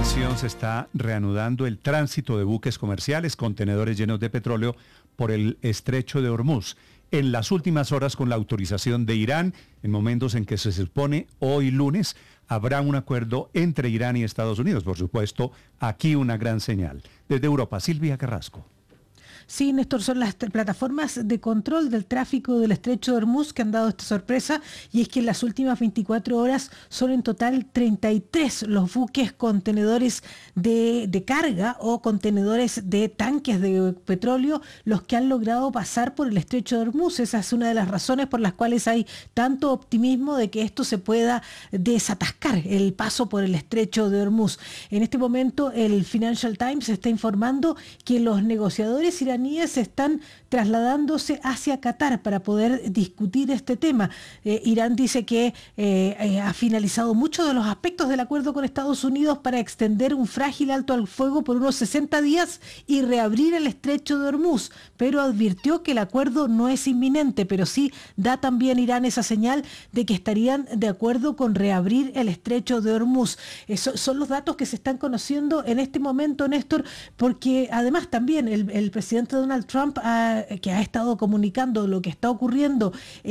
Atención, se está reanudando el tránsito de buques comerciales, contenedores llenos de petróleo por el estrecho de Hormuz. En las últimas horas, con la autorización de Irán, en momentos en que se supone hoy lunes, habrá un acuerdo entre Irán y Estados Unidos. Por supuesto, aquí una gran señal. Desde Europa, Silvia Carrasco. Sí, Néstor, son las plataformas de control del tráfico del estrecho de Hormuz que han dado esta sorpresa, y es que en las últimas 24 horas son en total 33 los buques contenedores de carga o contenedores de tanques de petróleo los que han logrado pasar por el estrecho de Hormuz. Esa es una de las razones por las cuales hay tanto optimismo de que esto se pueda desatascar, el paso por el estrecho de Hormuz. En este momento el Financial Times está informando que los negociadores iraníes están trasladándose hacia Qatar para poder discutir este tema. Irán dice que ha finalizado muchos de los aspectos del acuerdo con Estados Unidos para extender un frágil alto al fuego por unos 60 días y reabrir el estrecho de Hormuz, pero advirtió que el acuerdo no es inminente, pero sí da también Irán esa señal de que estarían de acuerdo con reabrir el estrecho de Hormuz. Son los datos que se están conociendo en este momento, Néstor, porque además también el presidente Donald Trump, que ha estado comunicando lo que está ocurriendo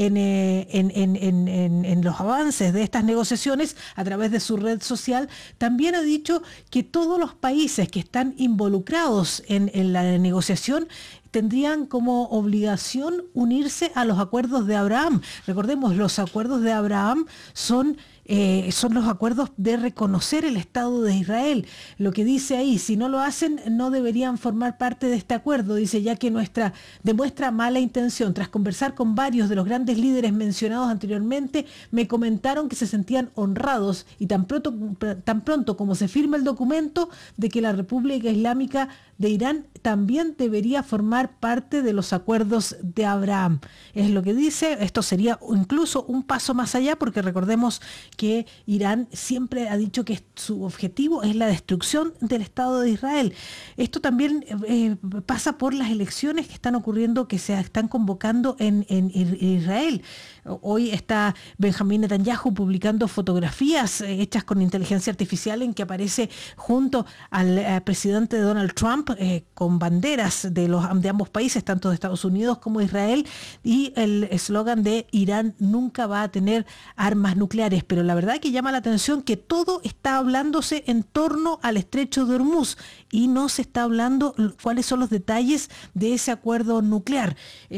en los avances de estas negociaciones a través de su red social, también ha dicho que todos los países que están involucrados en la negociación tendrían como obligación unirse a los acuerdos de Abraham. Recordemos, los acuerdos de Abraham son los acuerdos de reconocer el Estado de Israel. Lo que dice ahí, si no lo hacen, no deberían formar parte de este acuerdo, dice, ya que demuestra mala intención. Tras conversar con varios de los grandes líderes mencionados anteriormente, me comentaron que se sentían honrados y tan pronto como se firme el documento de que la República Islámica de Irán también debería formar parte de los acuerdos de Abraham. Es lo que dice. Esto sería incluso un paso más allá, porque recordemos que Irán siempre ha dicho que su objetivo es la destrucción del Estado de Israel. Esto también pasa por las elecciones que están ocurriendo, que se están convocando en Israel. Hoy está Benjamín Netanyahu publicando fotografías hechas con inteligencia artificial en que aparece junto al presidente Donald Trump con banderas de ambos países, tanto de Estados Unidos como Israel, y el eslogan de Irán nunca va a tener armas nucleares. Pero la verdad que llama la atención que todo está hablándose en torno al estrecho de Hormuz y no se está hablando cuáles son los detalles de ese acuerdo nuclear.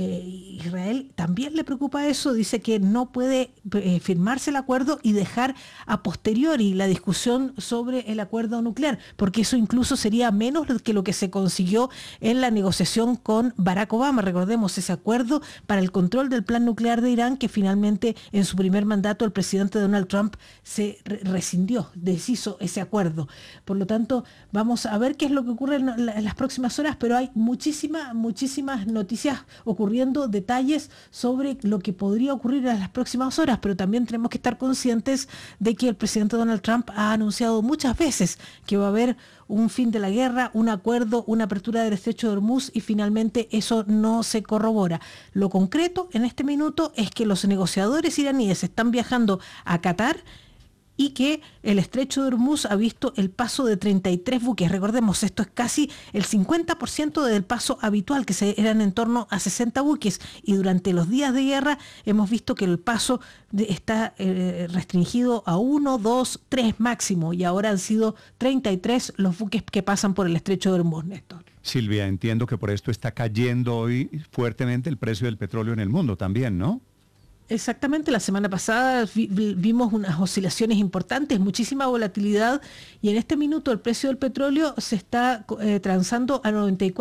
Israel también le preocupa eso, dice que no puede firmarse el acuerdo y dejar a posteriori la discusión sobre el acuerdo nuclear, porque eso incluso sería menos que lo que se consiguió en la negociación con Barack Obama. Recordemos ese acuerdo para el control del plan nuclear de Irán, que finalmente en su primer mandato el presidente Donald Trump se rescindió, deshizo ese acuerdo. Por lo tanto, vamos a ver qué es lo que ocurre en las próximas horas, pero hay muchísimas noticias ocurriendo, detalles sobre lo que podría ocurrir en las próximas horas, pero también tenemos que estar conscientes de que el presidente Donald Trump ha anunciado muchas veces que va a haber un fin de la guerra, un acuerdo, una apertura del estrecho de Hormuz, y finalmente eso no se corrobora. Lo concreto en este minuto es que los negociadores iraníes están viajando a Qatar y que el estrecho de Hormuz ha visto el paso de 33 buques. Recordemos, esto es casi el 50% del paso habitual, que eran en torno a 60 buques, y durante los días de guerra hemos visto que el paso está restringido a 1, 2, 3 máximo, y ahora han sido 33 los buques que pasan por el estrecho de Hormuz, Néstor. Silvia, entiendo que por esto está cayendo hoy fuertemente el precio del petróleo en el mundo también, ¿no? Exactamente, la semana pasada vimos unas oscilaciones importantes, muchísima volatilidad, y en este minuto el precio del petróleo se está transando a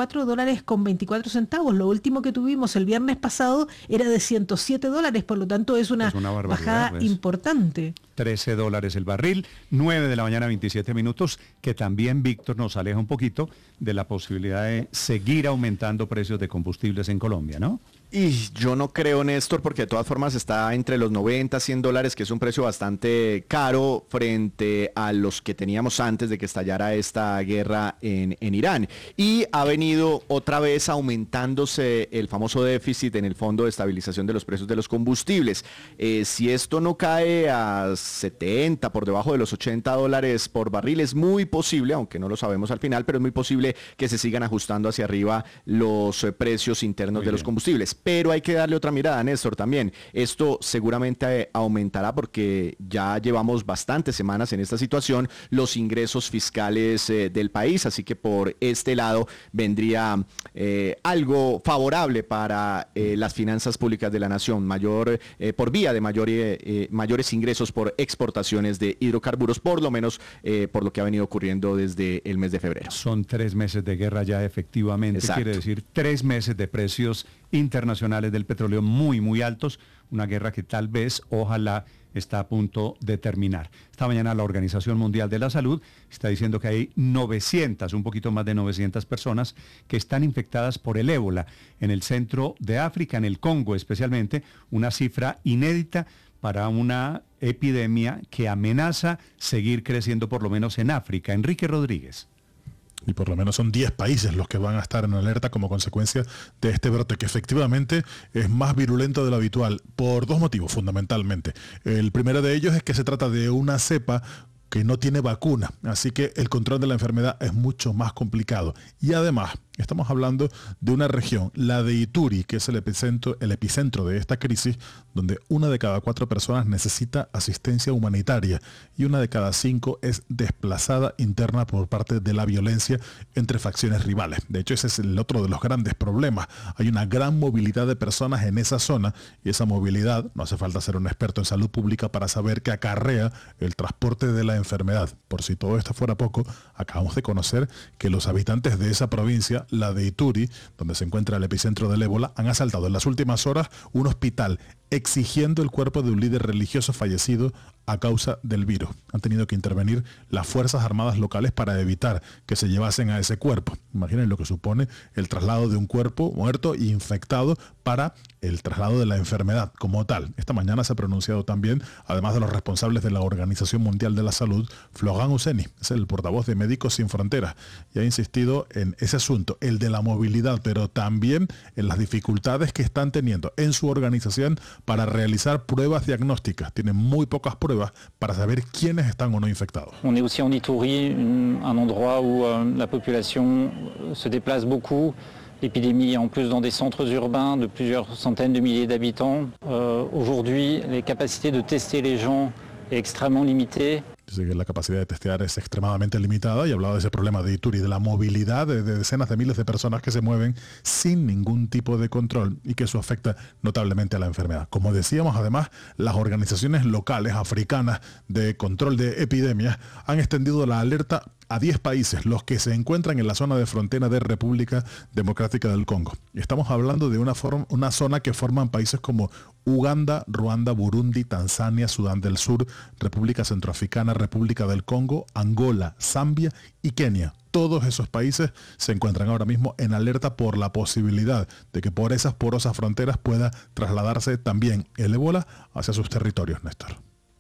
$94.24. Lo último que tuvimos el viernes pasado era de $107, por lo tanto es una bajada importante. $13 el barril, 9 de la mañana, 27 minutos, que también, Víctor, nos aleja un poquito de la posibilidad de seguir aumentando precios de combustibles en Colombia, ¿no? Y yo no creo, Néstor, porque de todas formas está entre los 90, $100, que es un precio bastante caro frente a los que teníamos antes de que estallara esta guerra en Irán. Y ha venido otra vez aumentándose el famoso déficit en el Fondo de Estabilización de los Precios de los Combustibles. Si esto no cae a 70, por debajo de los $80 por barril, es muy posible, aunque no lo sabemos al final, pero es muy posible que se sigan ajustando hacia arriba los precios internos de los combustibles. Pero hay que darle otra mirada, Néstor, también. Esto seguramente aumentará porque ya llevamos bastantes semanas en esta situación, los ingresos fiscales del país, así que por este lado vendría algo favorable para las finanzas públicas de la nación, por vía de mayores ingresos por exportaciones de hidrocarburos, por lo menos por lo que ha venido ocurriendo desde el mes de febrero. Son 3 meses de guerra ya efectivamente. Exacto. Quiere decir 3 meses de precios internacionales del petróleo muy, muy altos, una guerra que tal vez, ojalá, está a punto de terminar. Esta mañana la Organización Mundial de la Salud está diciendo que hay 900, un poquito más de 900 personas que están infectadas por el ébola en el centro de África, en el Congo especialmente, una cifra inédita para una epidemia que amenaza seguir creciendo por lo menos en África. Enrique Rodríguez. Y por lo menos son 10 países los que van a estar en alerta como consecuencia de este brote, que efectivamente es más virulento de lo habitual, por 2 motivos fundamentalmente. El primero de ellos es que se trata de una cepa que no tiene vacuna, así que el control de la enfermedad es mucho más complicado. Y además, estamos hablando de una región, la de Ituri, que es el epicentro de esta crisis, donde 1 de cada 4 personas necesita asistencia humanitaria y 1 de cada 5 es desplazada interna por parte de la violencia entre facciones rivales. De hecho, ese es el otro de los grandes problemas. Hay una gran movilidad de personas en esa zona y esa movilidad, no hace falta ser un experto en salud pública para saber que acarrea el transporte de la enfermedad. Por si todo esto fuera poco, acabamos de conocer que los habitantes de esa provincia, la de Ituri, donde se encuentra el epicentro del ébola, han asaltado en las últimas horas un hospital exigiendo el cuerpo de un líder religioso fallecido a causa del virus. Han tenido que intervenir las Fuerzas Armadas locales para evitar que se llevasen a ese cuerpo. Imaginen lo que supone el traslado de un cuerpo muerto e infectado para el traslado de la enfermedad como tal. Esta mañana se ha pronunciado también, además de los responsables de la Organización Mundial de la Salud, Florent Husseini, es el portavoz de Médicos Sin Fronteras, y ha insistido en ese asunto, el de la movilidad, pero también en las dificultades que están teniendo en su organización para realizar pruebas diagnósticas. Tienen muy pocas pruebas para saber quiénes están o no infectados. On est aussi en Ituri, un endroit où la population se déplace beaucoup. L'épidémie en plus dans des centres urbains de plusieurs centaines de milliers d'habitants. Aujourd'hui, les capacités de tester les gens est extrêmement limitée. Dice que la capacidad de testear es extremadamente limitada y hablaba de ese problema de Ituri, de la movilidad de decenas de miles de personas que se mueven sin ningún tipo de control y que eso afecta notablemente a la enfermedad. Como decíamos, además, las organizaciones locales africanas de control de epidemias han extendido la alerta a 10 países, los que se encuentran en la zona de frontera de República Democrática del Congo. Estamos hablando de una zona que forman países como Uganda, Ruanda, Burundi, Tanzania, Sudán del Sur, República Centroafricana, República del Congo, Angola, Zambia y Kenia. Todos esos países se encuentran ahora mismo en alerta por la posibilidad de que por esas porosas fronteras pueda trasladarse también el ébola hacia sus territorios, Néstor.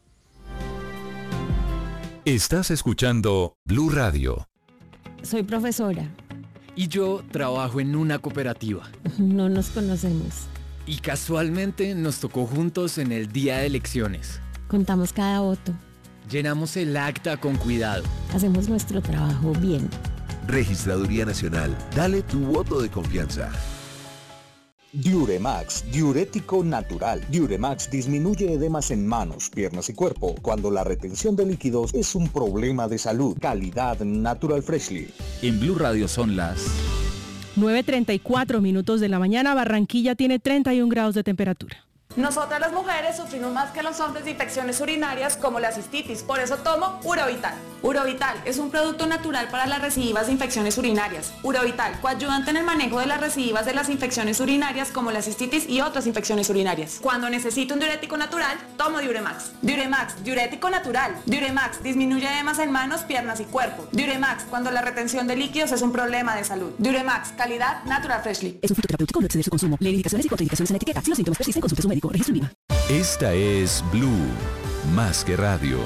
Estás escuchando Blue Radio. Soy profesora. Y yo trabajo en una cooperativa. No nos conocemos. Y casualmente nos tocó juntos en el día de elecciones. Contamos cada voto. Llenamos el acta con cuidado. Hacemos nuestro trabajo bien. Registraduría Nacional. Dale tu voto de confianza. Diuremax, diurético natural. Diuremax disminuye edemas en manos, piernas y cuerpo cuando la retención de líquidos es un problema de salud. Calidad Natural Freshly. En Blue Radio son las 9:34 minutos de la mañana. Barranquilla tiene 31 grados de temperatura. Nosotras las mujeres sufrimos más que los hombres de infecciones urinarias como la cistitis, por eso tomo Urovital. Urovital es un producto natural para las recidivas de infecciones urinarias. Urovital, coadyuvante en el manejo de las recidivas de las infecciones urinarias como la cistitis y otras infecciones urinarias. Cuando necesito un diurético natural, tomo Diuremax. Diuremax, diurético natural. Diuremax disminuye edemas en manos, piernas y cuerpo. Diuremax, cuando la retención de líquidos es un problema de salud. Diuremax, calidad Natural Freshly. Es un fruto terapéutico, no exceder su consumo. Lee indicaciones y contraindicaciones en la etiqueta. Si los síntomas persisten, consulte a su médico. Registro INVIMA. Esta es Blue, más que radio.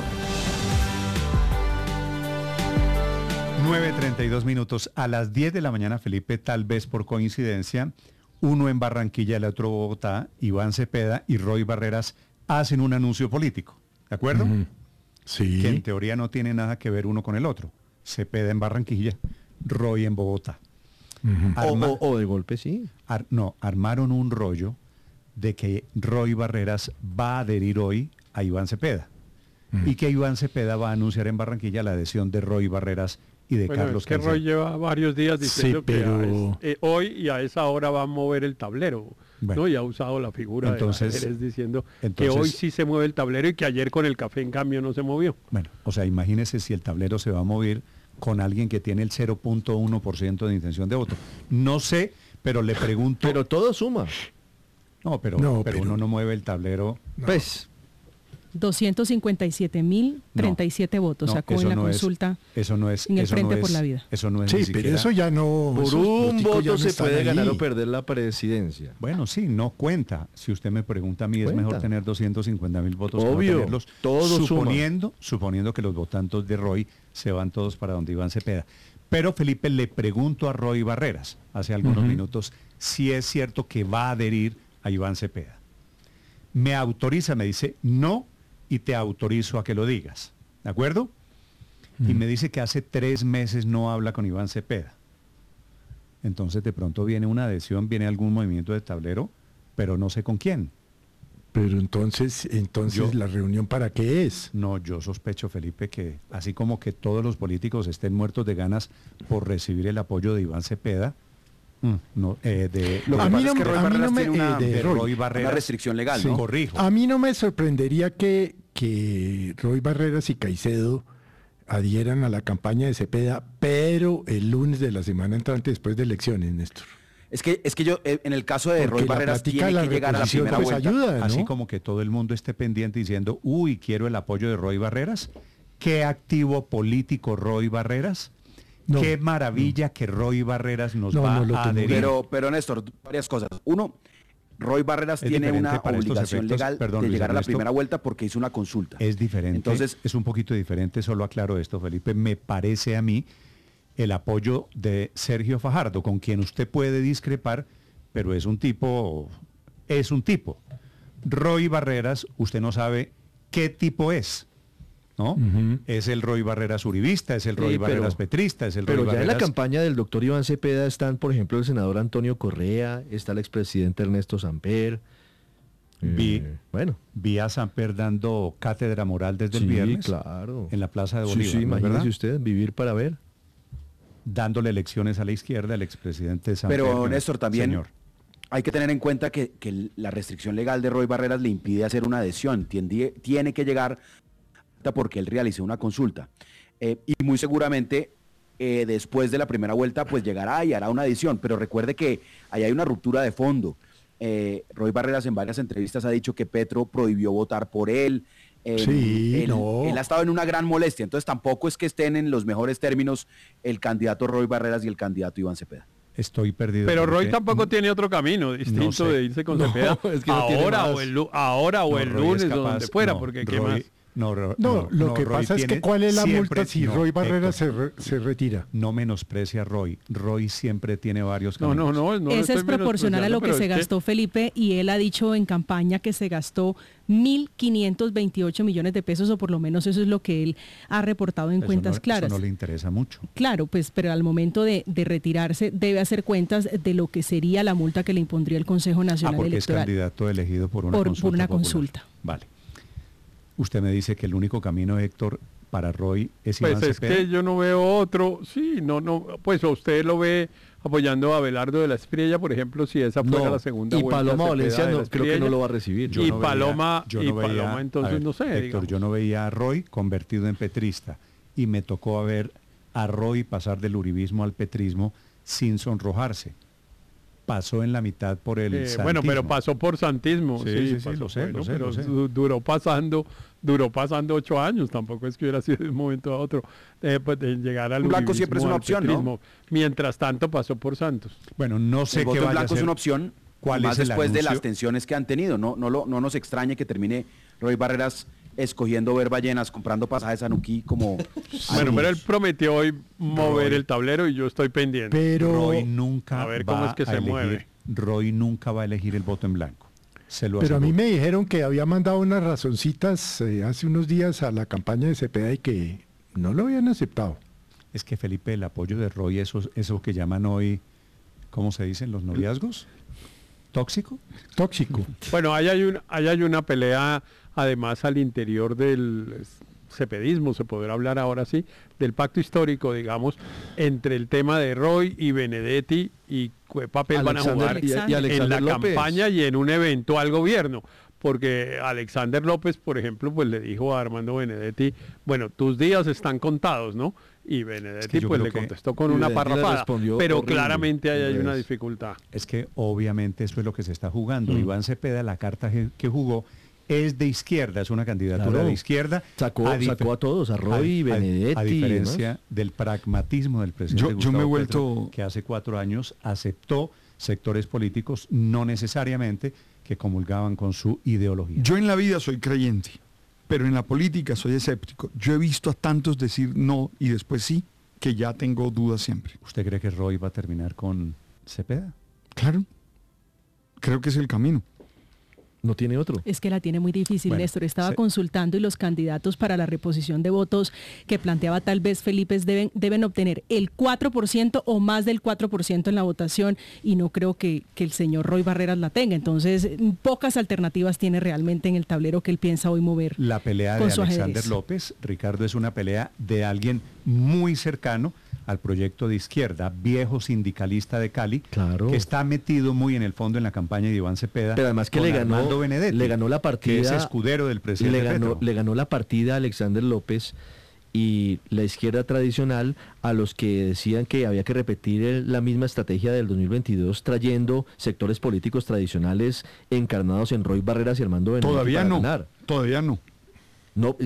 9:32 minutos. A las 10 de la mañana, Felipe, tal vez por coincidencia, uno en Barranquilla, el otro en Bogotá, Iván Cepeda y Roy Barreras hacen un anuncio político. ¿De acuerdo? Sí. Que en teoría no tiene nada que ver uno con el otro. Cepeda en Barranquilla, Roy en Bogotá. O de golpe, sí. Armaron un rollo de que Roy Barreras va a adherir hoy a Iván Cepeda. Y que Iván Cepeda va a anunciar en Barranquilla la adhesión de Roy Barreras y de Carlos que Roy lleva varios días diciendo que hoy y a esa hora va a mover el tablero. Bueno, ¿no? Y ha usado la figura de Jerez diciendo que hoy sí se mueve el tablero y que ayer con el café en cambio no se movió. Bueno, o sea, imagínese si el tablero se va a mover con alguien que tiene el 0.1% de intención de voto. No sé, pero le pregunto... Pero todo suma. No, pero uno no mueve el tablero. No. Pues... 257.037 votos sacó en la consulta en el Frente por la Vida. Eso no es sí, pero eso ya no... Por un voto se puede ganar o perder la presidencia. Bueno, sí, no cuenta. Si usted me pregunta a mí, es mejor tener 250.000 votos que no tenerlos, suponiendo que los votantes de Roy se van todos para donde Iván Cepeda. Pero, Felipe, le pregunto a Roy Barreras, hace algunos minutos, si es cierto que va a adherir a Iván Cepeda. Me autoriza, me dice, no, y te autorizo a que lo digas. ¿De acuerdo? Y me dice que hace 3 meses no habla con Iván Cepeda. Entonces de pronto viene una adhesión, viene algún movimiento de tablero, pero no sé con quién. Pero entonces ¿la reunión para qué es? No, yo sospecho, Felipe, que así como que todos los políticos estén muertos de ganas por recibir el apoyo de Iván Cepeda, lo que pasa es que Roy Barreras tiene una restricción legal, ¿no? Corrijo. A mí no me sorprendería que Roy Barreras y Caicedo adhieran a la campaña de Cepeda, pero el lunes de la semana entrante después de elecciones, Néstor. Es que yo, en el caso de Roy Barreras, tiene que llegar a la primera vuelta. Ayuda, ¿no? Así como que todo el mundo esté pendiente diciendo, quiero el apoyo de Roy Barreras. ¿Qué activo político Roy Barreras? No, qué maravilla que Roy Barreras nos va a adherir. Pero Néstor, varias cosas. Uno, Roy Barreras tiene una obligación legal de llegar a la primera vuelta porque hizo una consulta. Es diferente. Entonces, es un poquito diferente, solo aclaro esto, Felipe. Me parece a mí el apoyo de Sergio Fajardo, con quien usted puede discrepar, pero es un tipo. Roy Barreras, usted no sabe qué tipo es. ¿No? Es el Roy Barreras uribista, es el Roy Barreras petrista, es el Roy Barreras... Pero ya en la campaña del doctor Iván Cepeda están, por ejemplo, el senador Antonio Correa, está el expresidente Ernesto Samper. Vi a Samper dando cátedra moral desde el viernes. Claro. En la Plaza de Bolívar. Sí, imagínese usted, vivir para ver. Dándole lecciones a la izquierda al expresidente Samper. Pero Néstor, también hay que tener en cuenta que la restricción legal de Roy Barreras le impide hacer una adhesión. Tiene que llegar porque él realizó una consulta y muy seguramente después de la primera vuelta pues llegará y hará una adhesión, pero recuerde que ahí hay una ruptura de fondo. Roy Barreras en varias entrevistas ha dicho que Petro prohibió votar por él. Él ha estado en una gran molestia, entonces tampoco es que estén en los mejores términos el candidato Roy Barreras y el candidato Iván Cepeda. Estoy perdido. Pero Roy tampoco tiene otro camino distinto de irse con Cepeda ahora o el lunes o donde fuera, porque ¿qué más? Lo que pasa es que ¿cuál es la multa si Roy Barreras se retira? No menosprecia a Roy. Roy siempre tiene varios caminos. No ese es proporcional a lo que se gastó Felipe, y él ha dicho en campaña que se gastó 1.528 millones de pesos, o por lo menos eso es lo que él ha reportado en cuentas claras. Eso no le interesa mucho. Claro, pues, pero al momento de retirarse debe hacer cuentas de lo que sería la multa que le impondría el Consejo Nacional Electoral. Porque es candidato elegido por una consulta. Vale. Usted me dice que el único camino, Héctor, para Roy es Iván Cepeda. Pues es que yo no veo otro. Sí, pues usted lo ve apoyando a Abelardo de la Espriella, por ejemplo, si esa fuera la segunda vuelta. Y Paloma Valencia creo que no lo va a recibir. Paloma entonces no sé. Héctor, digamos. yo no veía a Roy convertido en petrista y me tocó ver a Roy pasar del uribismo al petrismo sin sonrojarse. Pasó en la mitad por el santismo. Bueno, pero pasó por santismo. Sí, lo sé. Duró pasando 8 años, tampoco es que hubiera sido de un momento a otro de llegar al blanco siempre es una opción, ¿no? Mientras tanto pasó por Santos. Bueno, no sé qué vaya a ser. El voto en blanco es una opción, ¿cuál más es después de las tensiones que han tenido. No nos extrañe que termine Roy Barreras escogiendo ver ballenas, comprando pasajes a Nuquí como... Bueno, pero él prometió hoy mover el tablero y yo estoy pendiente. Pero Roy nunca a ver cómo es que se mueve. Roy nunca va a elegir el voto en blanco. Pero a mí me dijeron que había mandado unas razoncitas hace unos días a la campaña de Cepeda y que no lo habían aceptado. Es que, Felipe, el apoyo de Roy, eso que llaman hoy, ¿cómo se dicen los noviazgos? ¿Tóxico? Tóxico. Bueno, ahí hay una pelea, además, al interior del cepedismo, se podrá hablar ahora sí, del pacto histórico, digamos, entre el tema de Roy y Benedetti y qué papel van a jugar en la campaña y en un eventual gobierno. Porque Alexander López, por ejemplo, pues le dijo a Armando Benedetti, bueno, tus días están contados, ¿no? Y Benedetti pues le contestó con una parrafada, pero horrible. Claramente ahí hay una dificultad. Es que obviamente eso es lo que se está jugando. Iván Cepeda, la carta que jugó, es de izquierda, es una candidatura de izquierda. Sacó a todos, a Roy y Benedetti. A diferencia del pragmatismo del presidente Gustavo Petro, que hace 4 años aceptó sectores políticos no necesariamente que comulgaban con su ideología. Yo en la vida soy creyente, pero en la política soy escéptico. Yo he visto a tantos decir no y después sí, que ya tengo dudas siempre. ¿Usted cree que Roy va a terminar con Cepeda? Claro, creo que es el camino. No tiene otro. Es que la tiene muy difícil, bueno, Néstor. Estaba consultando y los candidatos para la reposición de votos que planteaba tal vez Felipe deben obtener el 4% o más del 4% en la votación y no creo que el señor Roy Barreras la tenga. Entonces, pocas alternativas tiene realmente en el tablero que él piensa hoy mover. La pelea de Alexander López, Ricardo, es una pelea de alguien muy cercano al proyecto de izquierda, viejo sindicalista de Cali, que está metido muy en el fondo en la campaña de Iván Cepeda. Pero además que le ganó la partida, que es escudero del presidente le ganó la partida a Alexander López y la izquierda tradicional a los que decían que había que repetir la misma estrategia del 2022 trayendo sectores políticos tradicionales encarnados en Roy Barreras y Armando Benedetti. Todavía no.